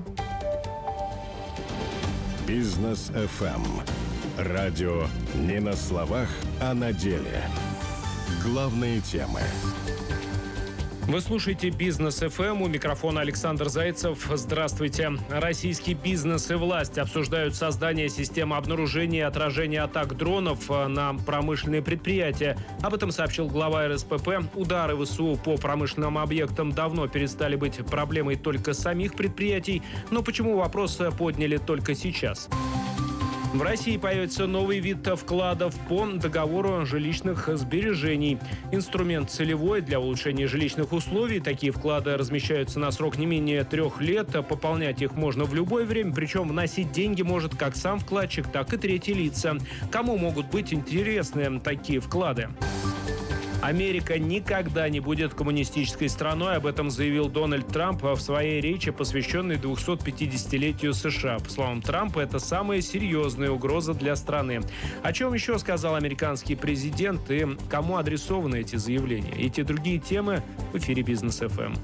Speaker 2: Бизнес эф эм. Радио не на словах, а на деле. Главные темы.
Speaker 4: Вы слушаете Бизнес эф эм. У микрофона Александр Зайцев. Здравствуйте. Российский бизнес и власть обсуждают создание системы обнаружения и отражения атак дронов на промышленные предприятия. Об этом сообщил глава эр эс пэ пэ. Удары вэ эс у по промышленным объектам давно перестали быть проблемой только самих предприятий. Но почему вопрос подняли только сейчас? В России появится новый вид вкладов по договору жилищных сбережений. Инструмент целевой для улучшения жилищных условий. Такие вклады размещаются на срок не менее трех лет. Пополнять их можно в любое время, причем вносить деньги может как сам вкладчик, так и третьи лица. Кому могут быть интересны такие вклады? Америка никогда не будет коммунистической страной. Об этом заявил Дональд Трамп в своей речи, посвященной двухсотпятидесятилетию США. По словам Трампа, это самая серьезная угроза для страны. О чем еще сказал американский президент и кому адресованы эти заявления? Эти и другие темы в эфире Бизнес эф эм.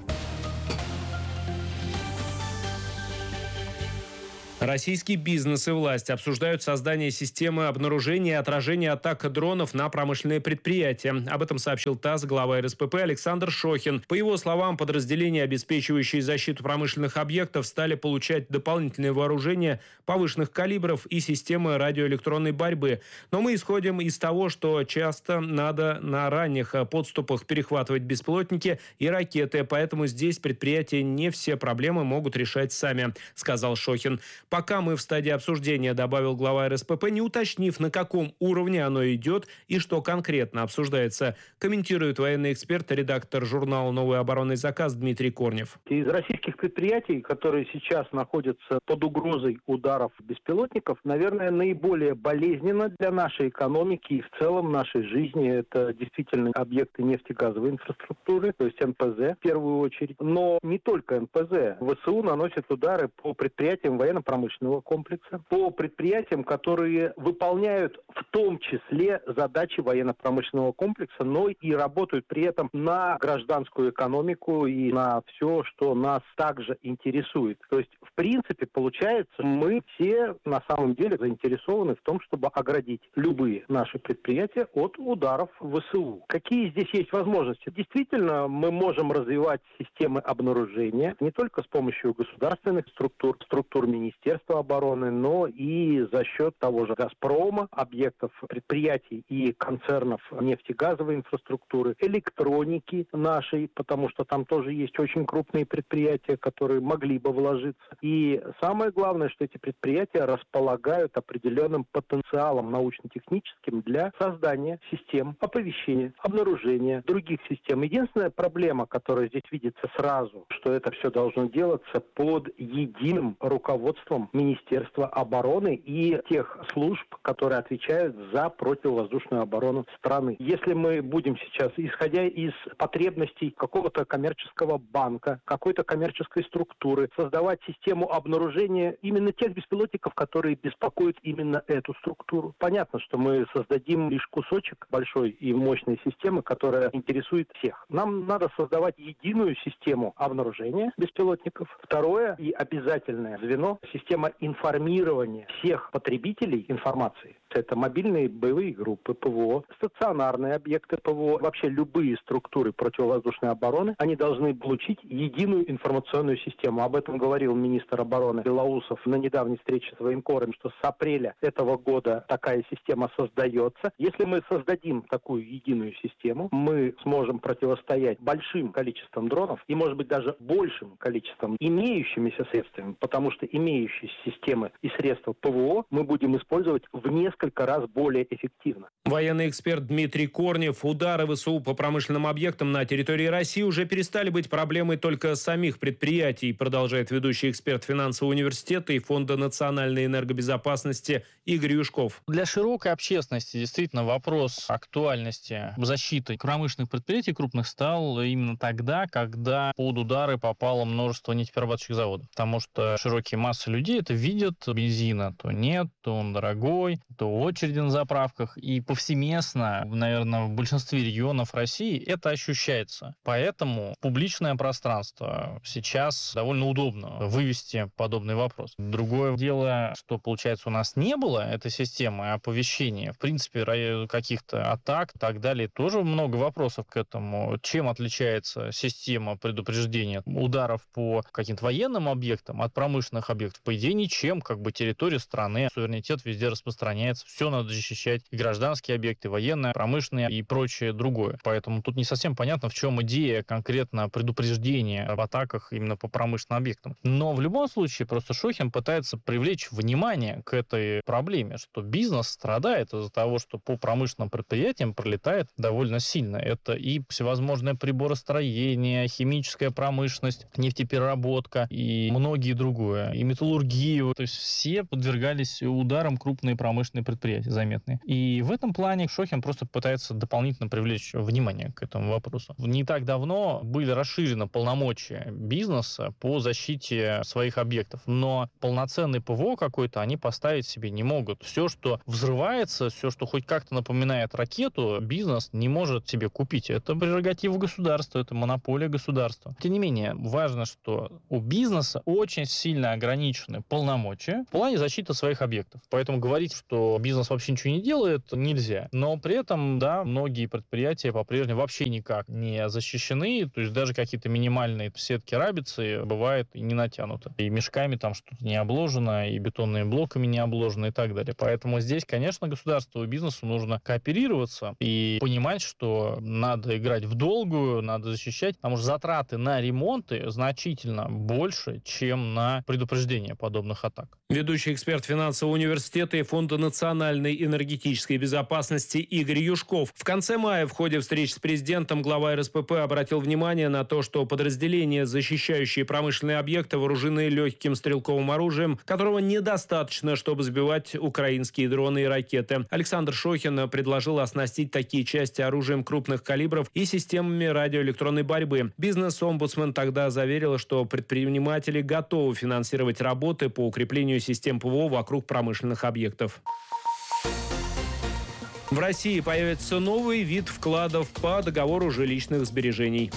Speaker 4: Российский бизнес и власть обсуждают создание системы обнаружения и отражения атак дронов на промышленные предприятия. Об этом сообщил ТАСС глава эр эс пэ пэ Александр Шохин. По его словам, подразделения, обеспечивающие защиту промышленных объектов, стали получать дополнительное вооружение повышенных калибров и системы радиоэлектронной борьбы. Но мы исходим из того, что часто надо на ранних подступах перехватывать беспилотники и ракеты, поэтому здесь предприятия не все проблемы могут решать сами, сказал Шохин. Пока мы в стадии обсуждения, добавил глава эр эс пэ пэ, не уточнив, на каком уровне оно идет и что конкретно обсуждается. Комментирует военный эксперт, редактор журнала «Новый оборонный заказ» Дмитрий Корнев.
Speaker 20: Из российских предприятий, которые сейчас находятся под угрозой ударов беспилотников, наверное, наиболее болезненно для нашей экономики и в целом нашей жизни это действительно объекты нефтегазовой инфраструктуры, то есть эн пэ зэ в первую очередь. Но не только эн пэ зэ. вэ эс у наносит удары по предприятиям военно-промышленного комплекса, по предприятиям, которые выполняют в том числе задачи военно-промышленного комплекса, но и работают при этом на гражданскую экономику и на все, что нас также интересует. То есть, в принципе, получается, мы все на самом деле заинтересованы в том, чтобы оградить любые наши предприятия от ударов вэ эс у. Какие здесь есть возможности? Действительно, мы можем развивать системы обнаружения не только с помощью государственных структур, структур Министерства обороны, но и за счет того же «Газпрома», объектов предприятий и концернов нефтегазовой инфраструктуры, электроники нашей, потому что там тоже есть очень крупные предприятия, которые могли бы вложиться. И самое главное, что эти предприятия располагают определенным потенциалом научно-техническим для создания систем оповещения, обнаружения других систем. Единственная проблема, которая здесь видится сразу, что это все должно делаться под единым руководством Министерства обороны и тех служб, которые отвечают за противовоздушную оборону страны. Если мы будем сейчас, исходя из потребностей какого-то коммерческого банка, какой-то коммерческой структуры, создавать систему обнаружения именно тех беспилотников, которые беспокоят именно эту структуру. Понятно, что мы создадим лишь кусочек большой и мощной системы, которая интересует всех. Нам надо создавать единую систему обнаружения беспилотников. Второе и обязательное звено — система информирования всех потребителей информации. Это мобильные боевые группы пэ вэ о, стационарные объекты пэ вэ о, вообще любые структуры противовоздушной обороны, они должны получить единую информационную систему. Об этом говорил министр обороны Белоусов на недавней встрече с военкором, что с апреля этого года такая система создается. Если мы создадим такую единую систему, мы сможем противостоять большим количеством дронов и, может быть, даже большим количеством имеющимися средствами, потому что имеющиеся системы и средства пэ вэ о мы будем использовать в несколько раз более эффективно.
Speaker 4: Военный эксперт Дмитрий Корнев. Удары вэ эс у по промышленным объектам на территории России уже перестали быть проблемой только самих предприятий, продолжает ведущий эксперт финансового университета и Фонда национальной энергобезопасности Игорь Юшков.
Speaker 21: Для широкой общественности действительно вопрос актуальности защиты промышленных предприятий крупных стал именно тогда, когда под удары попало множество нефтеперерабатывающих заводов. Потому что широкие массы людей это видят. Бензина то нет, то он дорогой, то очереди на заправках. И повсеместно, наверное, в большинстве регионов России это ощущается. Поэтому публичное пространство сейчас довольно удобно вывести подобный вопрос. Другое дело, что, получается, у нас не было этой системы оповещения, в принципе, каких-то атак и так далее. Тоже много вопросов к этому. Чем отличается система предупреждения ударов по каким-то военным объектам от промышленных объектов? По идее, ничем. Как бы территория страны, суверенитет везде распространяется. начинается, все надо защищать, и гражданские объекты, военные, промышленные и прочее другое. Поэтому тут не совсем понятно, в чем идея конкретно предупреждения об атаках именно по промышленным объектам. Но в любом случае просто Шохин пытается привлечь внимание к этой проблеме, что бизнес страдает из-за того, что по промышленным предприятиям пролетает довольно сильно. Это и всевозможное приборостроение, химическая промышленность, нефтепереработка и многие другое, и металлургию. То есть все подвергались ударам крупные промышленные предприятия заметные. И в этом плане Шохин просто пытается дополнительно привлечь внимание к этому вопросу. Не так давно были расширены полномочия бизнеса по защите своих объектов, но полноценный ПВО какой-то они поставить себе не могут. Все, что взрывается, все, что хоть как-то напоминает ракету, бизнес не может себе купить. Это прерогатива государства, это монополия государства. Тем не менее, важно, что у бизнеса очень сильно ограничены полномочия в плане защиты своих объектов. Поэтому говорить, что бизнес вообще ничего не делает, нельзя. Но при этом, да, многие предприятия по-прежнему вообще никак не защищены. То есть даже какие-то минимальные сетки рабицы бывает и не натянуты. И мешками там что-то не обложено, и бетонными блоками не обложено и так далее. Поэтому здесь, конечно, государству и бизнесу нужно кооперироваться и понимать, что надо играть в долгую, надо защищать, потому что затраты на ремонты значительно больше, чем на предупреждение подобных атак.
Speaker 4: Ведущий эксперт финансового университета и Фонда национальной энергетической безопасности Игорь Юшков. В конце мая в ходе встречи с президентом глава эр эс пэ пэ обратил внимание на то, что подразделения, защищающие промышленные объекты, вооружены легким стрелковым оружием, которого недостаточно, чтобы сбивать украинские дроны и ракеты. Александр Шохин предложил оснастить такие части оружием крупных калибров и системами радиоэлектронной борьбы. Бизнес-омбудсмен тогда заверил, что предприниматели готовы финансировать работы по укреплению систем ПВО вокруг промышленных объектов. В России появится новый вид вкладов по договору жилищных сбережений.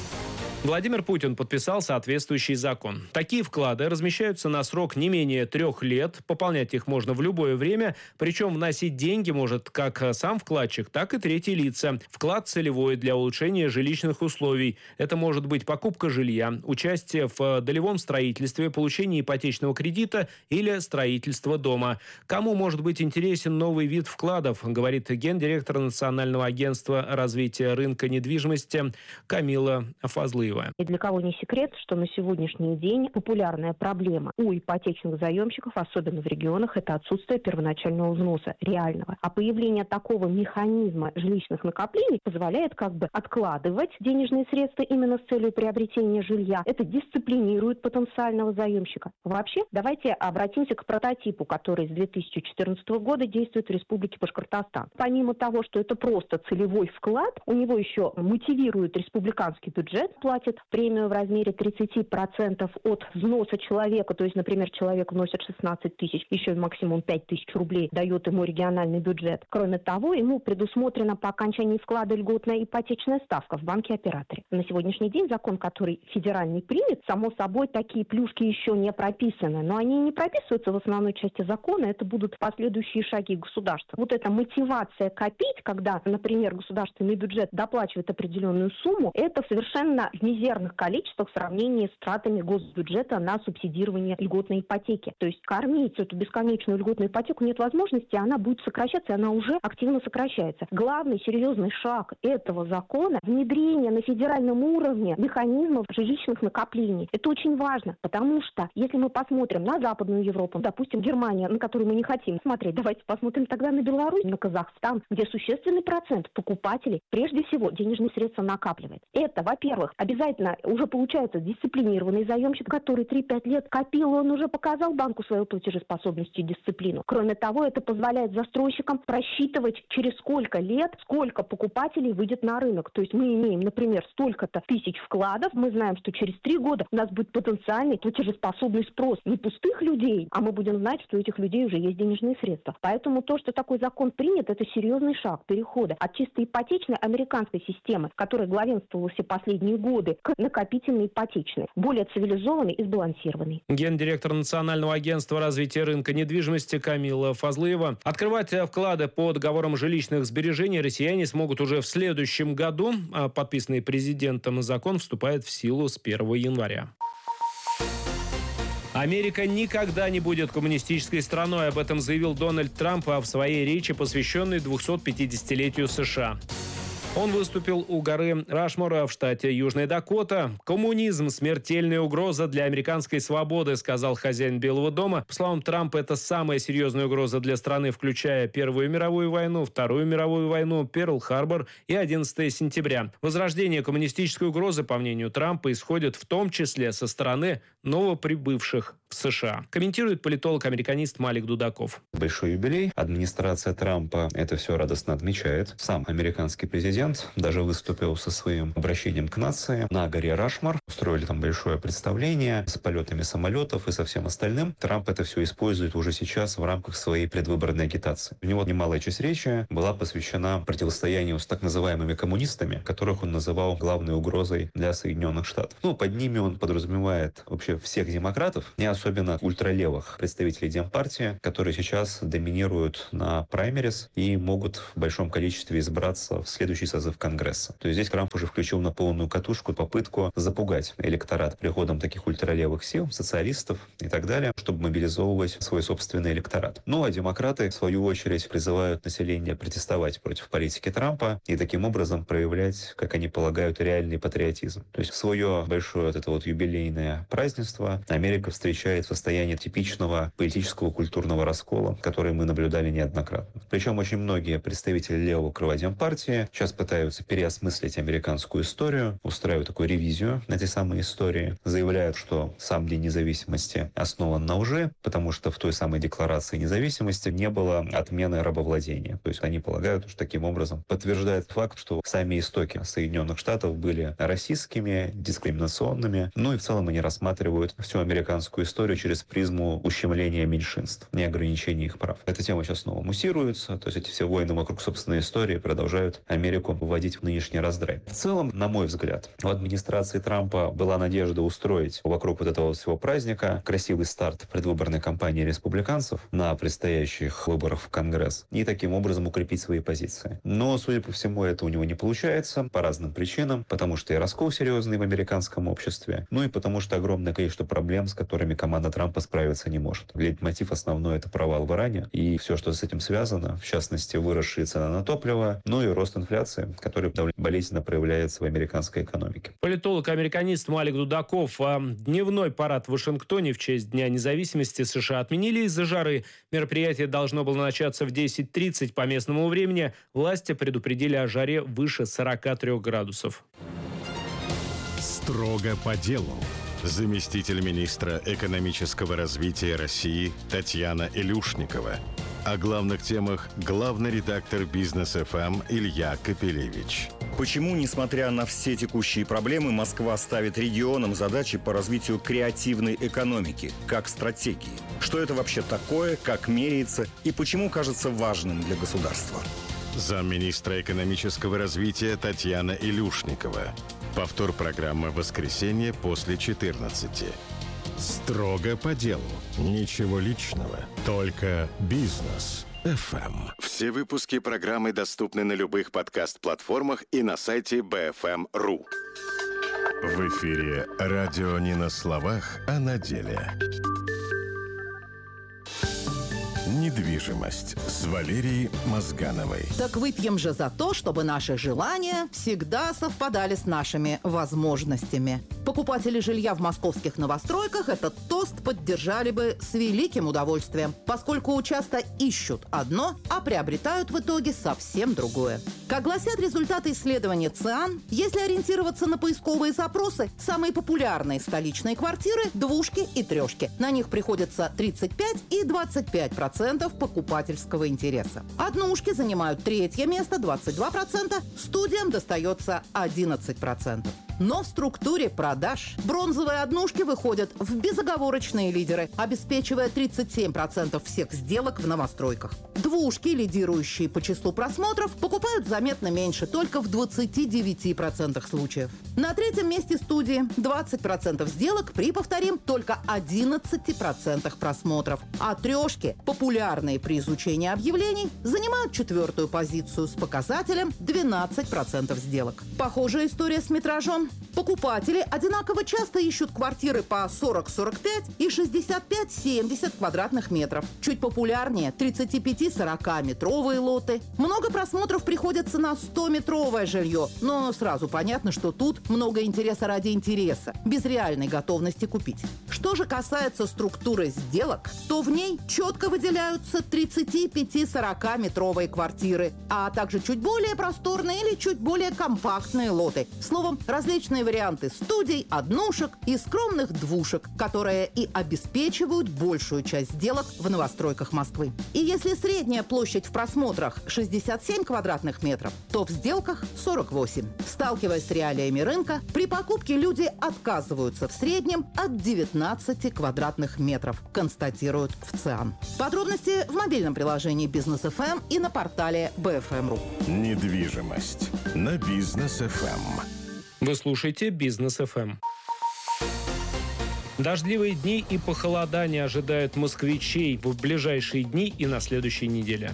Speaker 4: Владимир Путин подписал соответствующий закон. Такие вклады размещаются на срок не менее трех лет. Пополнять их можно в любое время. Причем вносить деньги может как сам вкладчик, так и третьи лица. Вклад целевой для улучшения жилищных условий. Это может быть покупка жилья, участие в долевом строительстве, получение ипотечного кредита или строительство дома. Кому может быть интересен новый вид вкладов, говорит гендиректор Национального агентства развития рынка недвижимости Камила Фазлыева.
Speaker 1: И для кого не секрет, что на сегодняшний день популярная проблема у ипотечных заемщиков, особенно в регионах, это отсутствие первоначального взноса, реального. А появление такого механизма жилищных накоплений позволяет как бы откладывать денежные средства именно с целью приобретения жилья. Это дисциплинирует потенциального заемщика. Вообще, давайте обратимся к прототипу, который с две тысячи четырнадцатого года действует в Республике Башкортостан. Помимо того, что это просто целевой вклад, у него еще мотивирует республиканский бюджет, платит премию в размере тридцать процентов от взноса человека, то есть, например, человек вносит шестнадцать тысяч, еще максимум пять тысяч рублей дает ему региональный бюджет. Кроме того, ему предусмотрена по окончании вклада льготная ипотечная ставка в банке-операторе. На сегодняшний день закон, который федеральный принят, само собой, такие плюшки еще не прописаны, но они не прописываются в основной части закона, это будут последующие шаги государства. Вот эта мотивация копить, когда, например, государственный бюджет доплачивает определенную сумму, это совершенно в мизерных количествах в сравнении с тратами госбюджета на субсидирование льготной ипотеки. То есть кормить эту бесконечную льготную ипотеку нет возможности, она будет сокращаться, и она уже активно сокращается. Главный серьезный шаг этого закона – внедрение на федеральном уровне механизмов жилищных накоплений. Это очень важно, потому что если мы посмотрим на Западную Европу, допустим, Германия, на которую мы не хотим смотреть, давайте посмотрим тогда на Беларусь, на Казахстан, где существенный процент покупателей прежде всего денежные средства накапливает. Это, во-первых, обязательно уже получается дисциплинированный заемщик, который три-пять лет копил, он уже показал банку свою платежеспособность и дисциплину. Кроме того, это позволяет застройщикам просчитывать, через сколько лет, сколько покупателей выйдет на рынок. То есть мы имеем, например, столько-то тысяч вкладов, мы знаем, что через три года у нас будет потенциальный платежеспособный спрос не пустых людей, а мы будем знать, что у этих людей уже есть денежные средства. Поэтому то, что такой закон принят, это серьезный шаг перехода от чисто ипотечной американской системы, которая главенствовала все последние годы, к накопительной ипотечной, более цивилизованной и сбалансированной.
Speaker 4: Гендиректор Национального агентства развития рынка недвижимости Камила Фазлыева. Открывать вклады по договорам жилищных сбережений россияне смогут уже в следующем году. Подписанный президентом закон вступает в силу с первого января. Америка никогда не будет коммунистической страной. Об этом заявил Дональд Трамп в своей речи, посвященной двухсот пятидесятилетию США. Он выступил у горы Рашмор в штате Южная Дакота. «Коммунизм – смертельная угроза для американской свободы», сказал хозяин Белого дома. По словам Трампа, это самая серьезная угроза для страны, включая Первую мировую войну, Вторую мировую войну, Перл-Харбор и одиннадцатое сентября. Возрождение коммунистической угрозы, по мнению Трампа, исходит в том числе со стороны новоприбывших в США. Комментирует политолог-американист Малик Дудаков.
Speaker 6: Большой юбилей. Администрация Трампа это все радостно отмечает. Сам американский президент даже выступил со своим обращением к нации на горе Рашмор. Устроили там большое представление с полетами самолетов и со всем остальным. Трамп это все использует уже сейчас в рамках своей предвыборной агитации. У него немалая часть речи была посвящена противостоянию с так называемыми коммунистами, которых он называл главной угрозой для Соединенных Штатов. Ну, под ними он подразумевает вообще всех демократов, не особенно ультралевых представителей Демпартии, которые сейчас доминируют на праймерис и могут в большом количестве избраться в следующий созыв Конгресса. То есть здесь Трамп уже включил на полную катушку попытку запугать электорат приходом таких ультралевых сил, социалистов и так далее, чтобы мобилизовывать свой собственный электорат. Ну а демократы, в свою очередь, призывают население протестовать против политики Трампа и таким образом проявлять, как они полагают, реальный патриотизм. То есть свое большое вот это вот юбилейное празднество Америка встречает в состоянии типичного политического культурного раскола, который мы наблюдали неоднократно. Причем очень многие представители левого крыла Демпартии сейчас пытаются переосмыслить американскую историю, устраивают такую ревизию этой самой истории, заявляют, что сам День независимости основан на лжи, потому что в той самой Декларации независимости не было отмены рабовладения. То есть они полагают, что таким образом подтверждает факт, что сами истоки Соединенных Штатов были расистскими, дискриминационными, ну и в целом они рассматривают всю американскую историю через призму ущемления меньшинств, не ограничения их прав. Эта тема сейчас снова муссируется, то есть эти все войны вокруг собственной истории продолжают Америку вводить в нынешний раздрай. В целом, на мой взгляд, у администрации Трампа была надежда устроить вокруг вот этого всего праздника красивый старт предвыборной кампании республиканцев на предстоящих выборах в Конгресс и таким образом укрепить свои позиции. Но, судя по всему, это у него не получается по разным причинам, потому что и раскол серьезный в американском обществе, ну и потому что огромное количество проблем, с которыми команда Трампа справиться не может. Лейтмотив основной — это провал в Иране и все, что с этим связано, в частности, выросшие цены на топливо, ну и рост инфляции, который довольно болезненно проявляется в американской экономике.
Speaker 4: Политолог-американист Малик Дудаков. Дневной парад в Вашингтоне в честь Дня независимости США отменили из-за жары. Мероприятие должно было начаться в десять тридцать по местному времени. Власти предупредили о жаре выше сорока трёх градусов.
Speaker 2: Строго по делу. Заместитель министра экономического развития России Татьяна Илюшникова. О главных темах главный редактор Бизнес эф эм Илья Капелевич.
Speaker 22: Почему, несмотря на все текущие проблемы, Москва ставит регионам задачи по развитию креативной экономики, как стратегии? Что это вообще такое, как меряется и почему кажется важным для государства?
Speaker 2: Замминистра экономического развития Татьяна Илюшникова. Повтор программы в воскресенье после четырнадцати. Строго по делу. Ничего личного. Только бизнес эф эм. Все выпуски программы доступны на любых подкаст-платформах и на сайте би эф эм точка ру. В эфире радио не на словах, а на деле. Недвижимость с Валерией Мозгановой.
Speaker 23: Так выпьем же за то, чтобы наши желания всегда совпадали с нашими возможностями. Покупатели жилья в московских новостройках этот тост поддержали бы с великим удовольствием, поскольку часто ищут одно, а приобретают в итоге совсем другое. Как гласят результаты исследования ЦИАН, если ориентироваться на поисковые запросы, самые популярные столичные квартиры – двушки и трешки. На них приходится тридцать пять и двадцать пять процентов покупательского интереса. Однушки занимают третье место – двадцать два процента, студиям достается одиннадцать процентов. Но в структуре продаж бронзовые однушки выходят в безоговорочные лидеры, обеспечивая тридцать семь процентов всех сделок в новостройках. Двушки, лидирующие по числу просмотров, покупают заметно меньше, только в двадцати девяти процентах случаев. На третьем месте студии двадцать процентов сделок при, повторим, только одиннадцати процентах просмотров. А трешки, популярные при изучении объявлений, занимают четвертую позицию с показателем двенадцать процентов сделок. Похожая история с метражом. Покупатели одинаково часто ищут квартиры по сорок сорок пять и шестьдесят пять семьдесят квадратных метров. Чуть популярнее тридцать пять сорок метровые лоты. Много просмотров приходится на сто метровое жилье, но сразу понятно, что тут много интереса ради интереса, без реальной готовности купить. Что же касается структуры сделок, то в ней четко выделяются тридцать пять сорок метровые квартиры, а также чуть более просторные или чуть более компактные лоты. Словом, различные варианты студий, однушек и скромных двушек, которые и обеспечивают большую часть сделок в новостройках Москвы. И если средняя площадь в просмотрах шестьдесят семь квадратных метров, то в сделках сорок восемь. Сталкиваясь с реалиями рынка, при покупке люди отказываются в среднем от девятнадцати квадратных метров, констатируют в ЦИАН. Подробности в мобильном приложении Бизнес эф эм и на портале би эф эм точка ру.
Speaker 2: Недвижимость на Бизнес эф эм.
Speaker 4: Вы слушаете Бизнес эф эм. Дождливые дни и похолодание ожидают москвичей в ближайшие дни и на следующей неделе.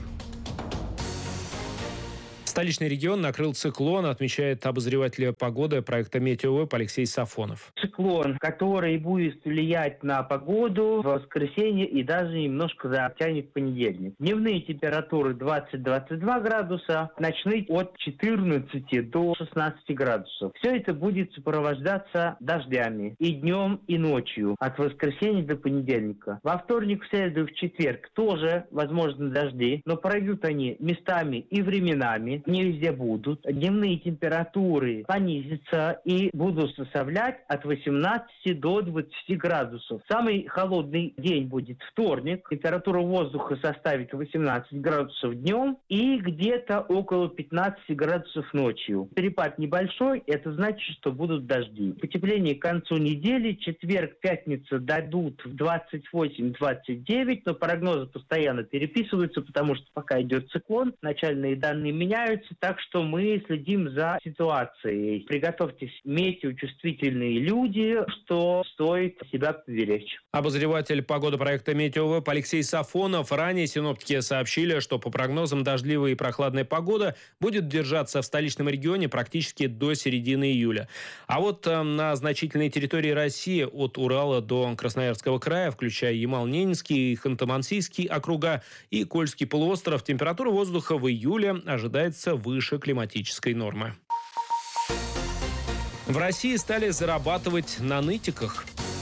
Speaker 4: Столичный регион накрыл циклон, отмечает обозреватель погоды проекта «Метеовеб» Алексей Сафонов.
Speaker 5: Циклон, который будет влиять на погоду в воскресенье и даже немножко затянет в понедельник. Дневные температуры двадцать - двадцать два градуса, ночные от четырнадцати до шестнадцати градусов. Все это будет сопровождаться дождями и днем, и ночью, от воскресенья до понедельника. Во вторник, в среду и в четверг тоже возможны дожди, но пройдут они местами и временами. Не везде будут. Дневные температуры понизятся и будут составлять от восемнадцати до двадцати градусов. Самый холодный день будет вторник. Температура воздуха составит восемнадцать градусов днем и где-то около пятнадцати градусов ночью. Перепад небольшой, это значит, что будут дожди. Потепление к концу недели. Четверг, пятница дадут двадцать восемь - двадцать девять, но прогнозы постоянно переписываются, потому что пока идет циклон, начальные данные меняются. Так что мы следим за ситуацией. Приготовьтесь, метеочувствительные люди, что стоит себя поберечь.
Speaker 4: Обозреватель погоды проекта «Метеовеб» Алексей Сафонов. Ранее синоптики сообщили, что по прогнозам дождливая и прохладная погода будет держаться в столичном регионе практически до середины июля. А вот э, на значительной территории России от Урала до Красноярского края, включая Ямал-Ненецкий, Ханты-Мансийский округа и Кольский полуостров, температура воздуха в июле ожидается выше климатической нормы. В России стали зарабатывать на нытиках.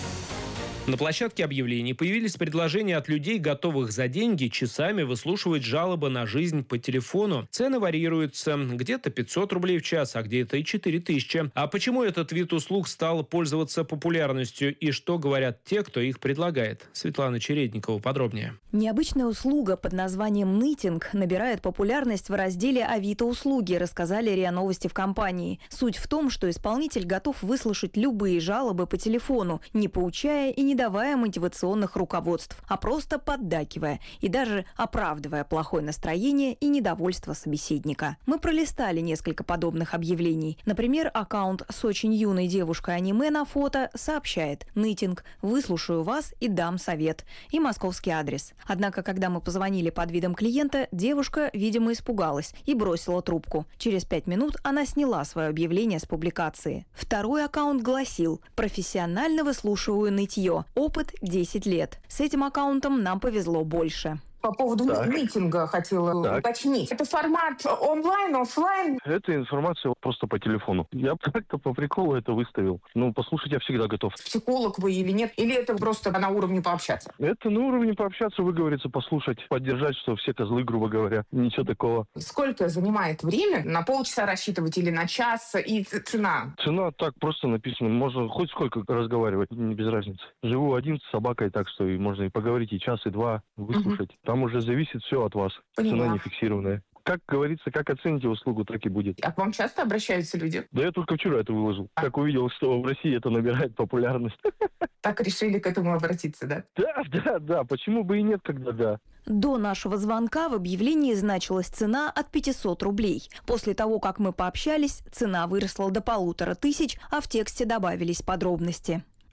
Speaker 4: На площадке объявлений появились предложения от людей, готовых за деньги часами выслушивать жалобы на жизнь по телефону. Цены варьируются. Где-то пятьсот рублей в час, а где-то и четыре тысячи. А почему этот вид услуг стал пользоваться популярностью и что говорят те, кто их предлагает? Светлана Чередникова подробнее.
Speaker 10: Необычная услуга под названием «нытинг» набирает популярность в разделе «Авито-услуги», рассказали РИА Новости в компании. Суть в том, что исполнитель готов выслушать любые жалобы по телефону, не поучая и не давая мотивационных руководств, а просто поддакивая и даже оправдывая плохое настроение и недовольство собеседника. Мы пролистали несколько подобных объявлений. Например, аккаунт с очень юной девушкой-аниме на фото сообщает: «Нытинг, выслушаю вас и дам совет». И московский адрес. Однако, когда мы позвонили под видом клиента, девушка, видимо, испугалась и бросила трубку. Через пять минут она сняла свое объявление с публикации. Второй аккаунт гласил: «Профессионально выслушиваю нытье. Опыт десять лет». С этим аккаунтом нам повезло больше.
Speaker 7: По поводу
Speaker 18: Так.
Speaker 7: митинга хотела
Speaker 18: Так.
Speaker 7: уточнить. Это формат онлайн, офлайн?
Speaker 18: Это информация просто по телефону. Я как-то по приколу это выставил. Ну, послушать я всегда готов.
Speaker 7: Психолог вы или нет? Или это просто на уровне пообщаться?
Speaker 18: Это на уровне пообщаться, выговориться, послушать, поддержать, что все козлы, грубо говоря. Ничего такого.
Speaker 7: Сколько занимает время? На полчаса рассчитывать или на час? И ц- цена?
Speaker 18: Цена так просто написана. Можно хоть сколько разговаривать, не без разницы. Живу один с собакой, так что и можно и поговорить и час, и два, выслушать. Там уже зависит все от вас.
Speaker 7: Поняла.
Speaker 18: Цена не фиксированная. Как говорится, как оцените услугу, так и будет.
Speaker 7: А к вам часто обращаются люди?
Speaker 18: Да я только вчера это выложил. Как увидел, что в России это набирает популярность.
Speaker 7: Так решили к этому обратиться, да?
Speaker 18: Да, да, да. Почему бы и нет, когда да.
Speaker 10: До нашего звонка в объявлении значилась цена от пятисот рублей. После того, как мы пообщались, цена выросла до полутора тысяч, а в тексте добавились подробности.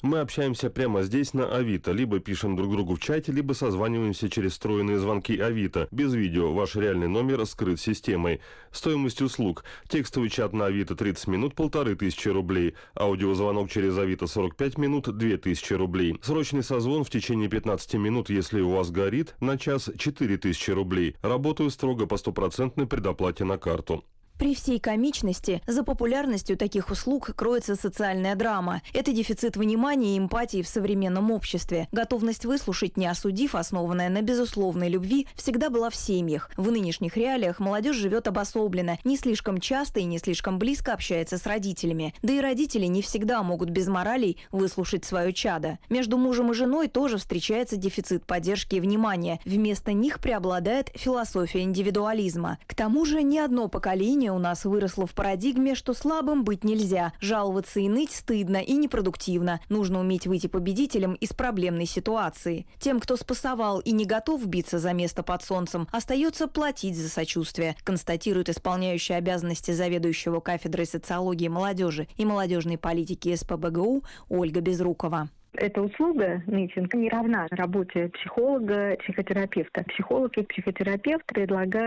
Speaker 8: Мы общаемся прямо здесь на Авито, либо пишем друг другу в чате, либо созваниваемся через встроенные звонки Авито. Без видео, ваш реальный номер скрыт системой. Стоимость услуг. Текстовый чат на Авито тридцать минут, полторы тысячи рублей. Аудиозвонок через Авито сорок пять минут, две тысячи рублей. Срочный созвон в течение пятнадцати минут, если у вас горит, на час четыре тысячи рублей. Работаю строго по стопроцентной предоплате на карту.
Speaker 10: При всей комичности за популярностью таких услуг кроется социальная драма. Это дефицит внимания и эмпатии в современном обществе. Готовность выслушать, не осудив, основанная на безусловной любви, всегда была в семьях. В нынешних реалиях молодежь живет обособленно, не слишком часто и не слишком близко общается с родителями. Да и родители не всегда могут без моралей выслушать свое чадо. Между мужем и женой тоже встречается дефицит поддержки и внимания. Вместо них преобладает философия индивидуализма. К тому же ни одно поколение у нас выросло в парадигме, что слабым быть нельзя. Жаловаться и ныть стыдно и непродуктивно. Нужно уметь выйти победителем из проблемной ситуации. Тем, кто спасовал и не готов биться за место под солнцем, остается платить за сочувствие, констатирует исполняющая обязанности заведующего кафедрой социологии молодежи и молодежной политики СПбГУ Ольга Безрукова.
Speaker 1: Эта услуга, нытинг, не равна работе психолога, психотерапевта. Психолог и психотерапевт предлагают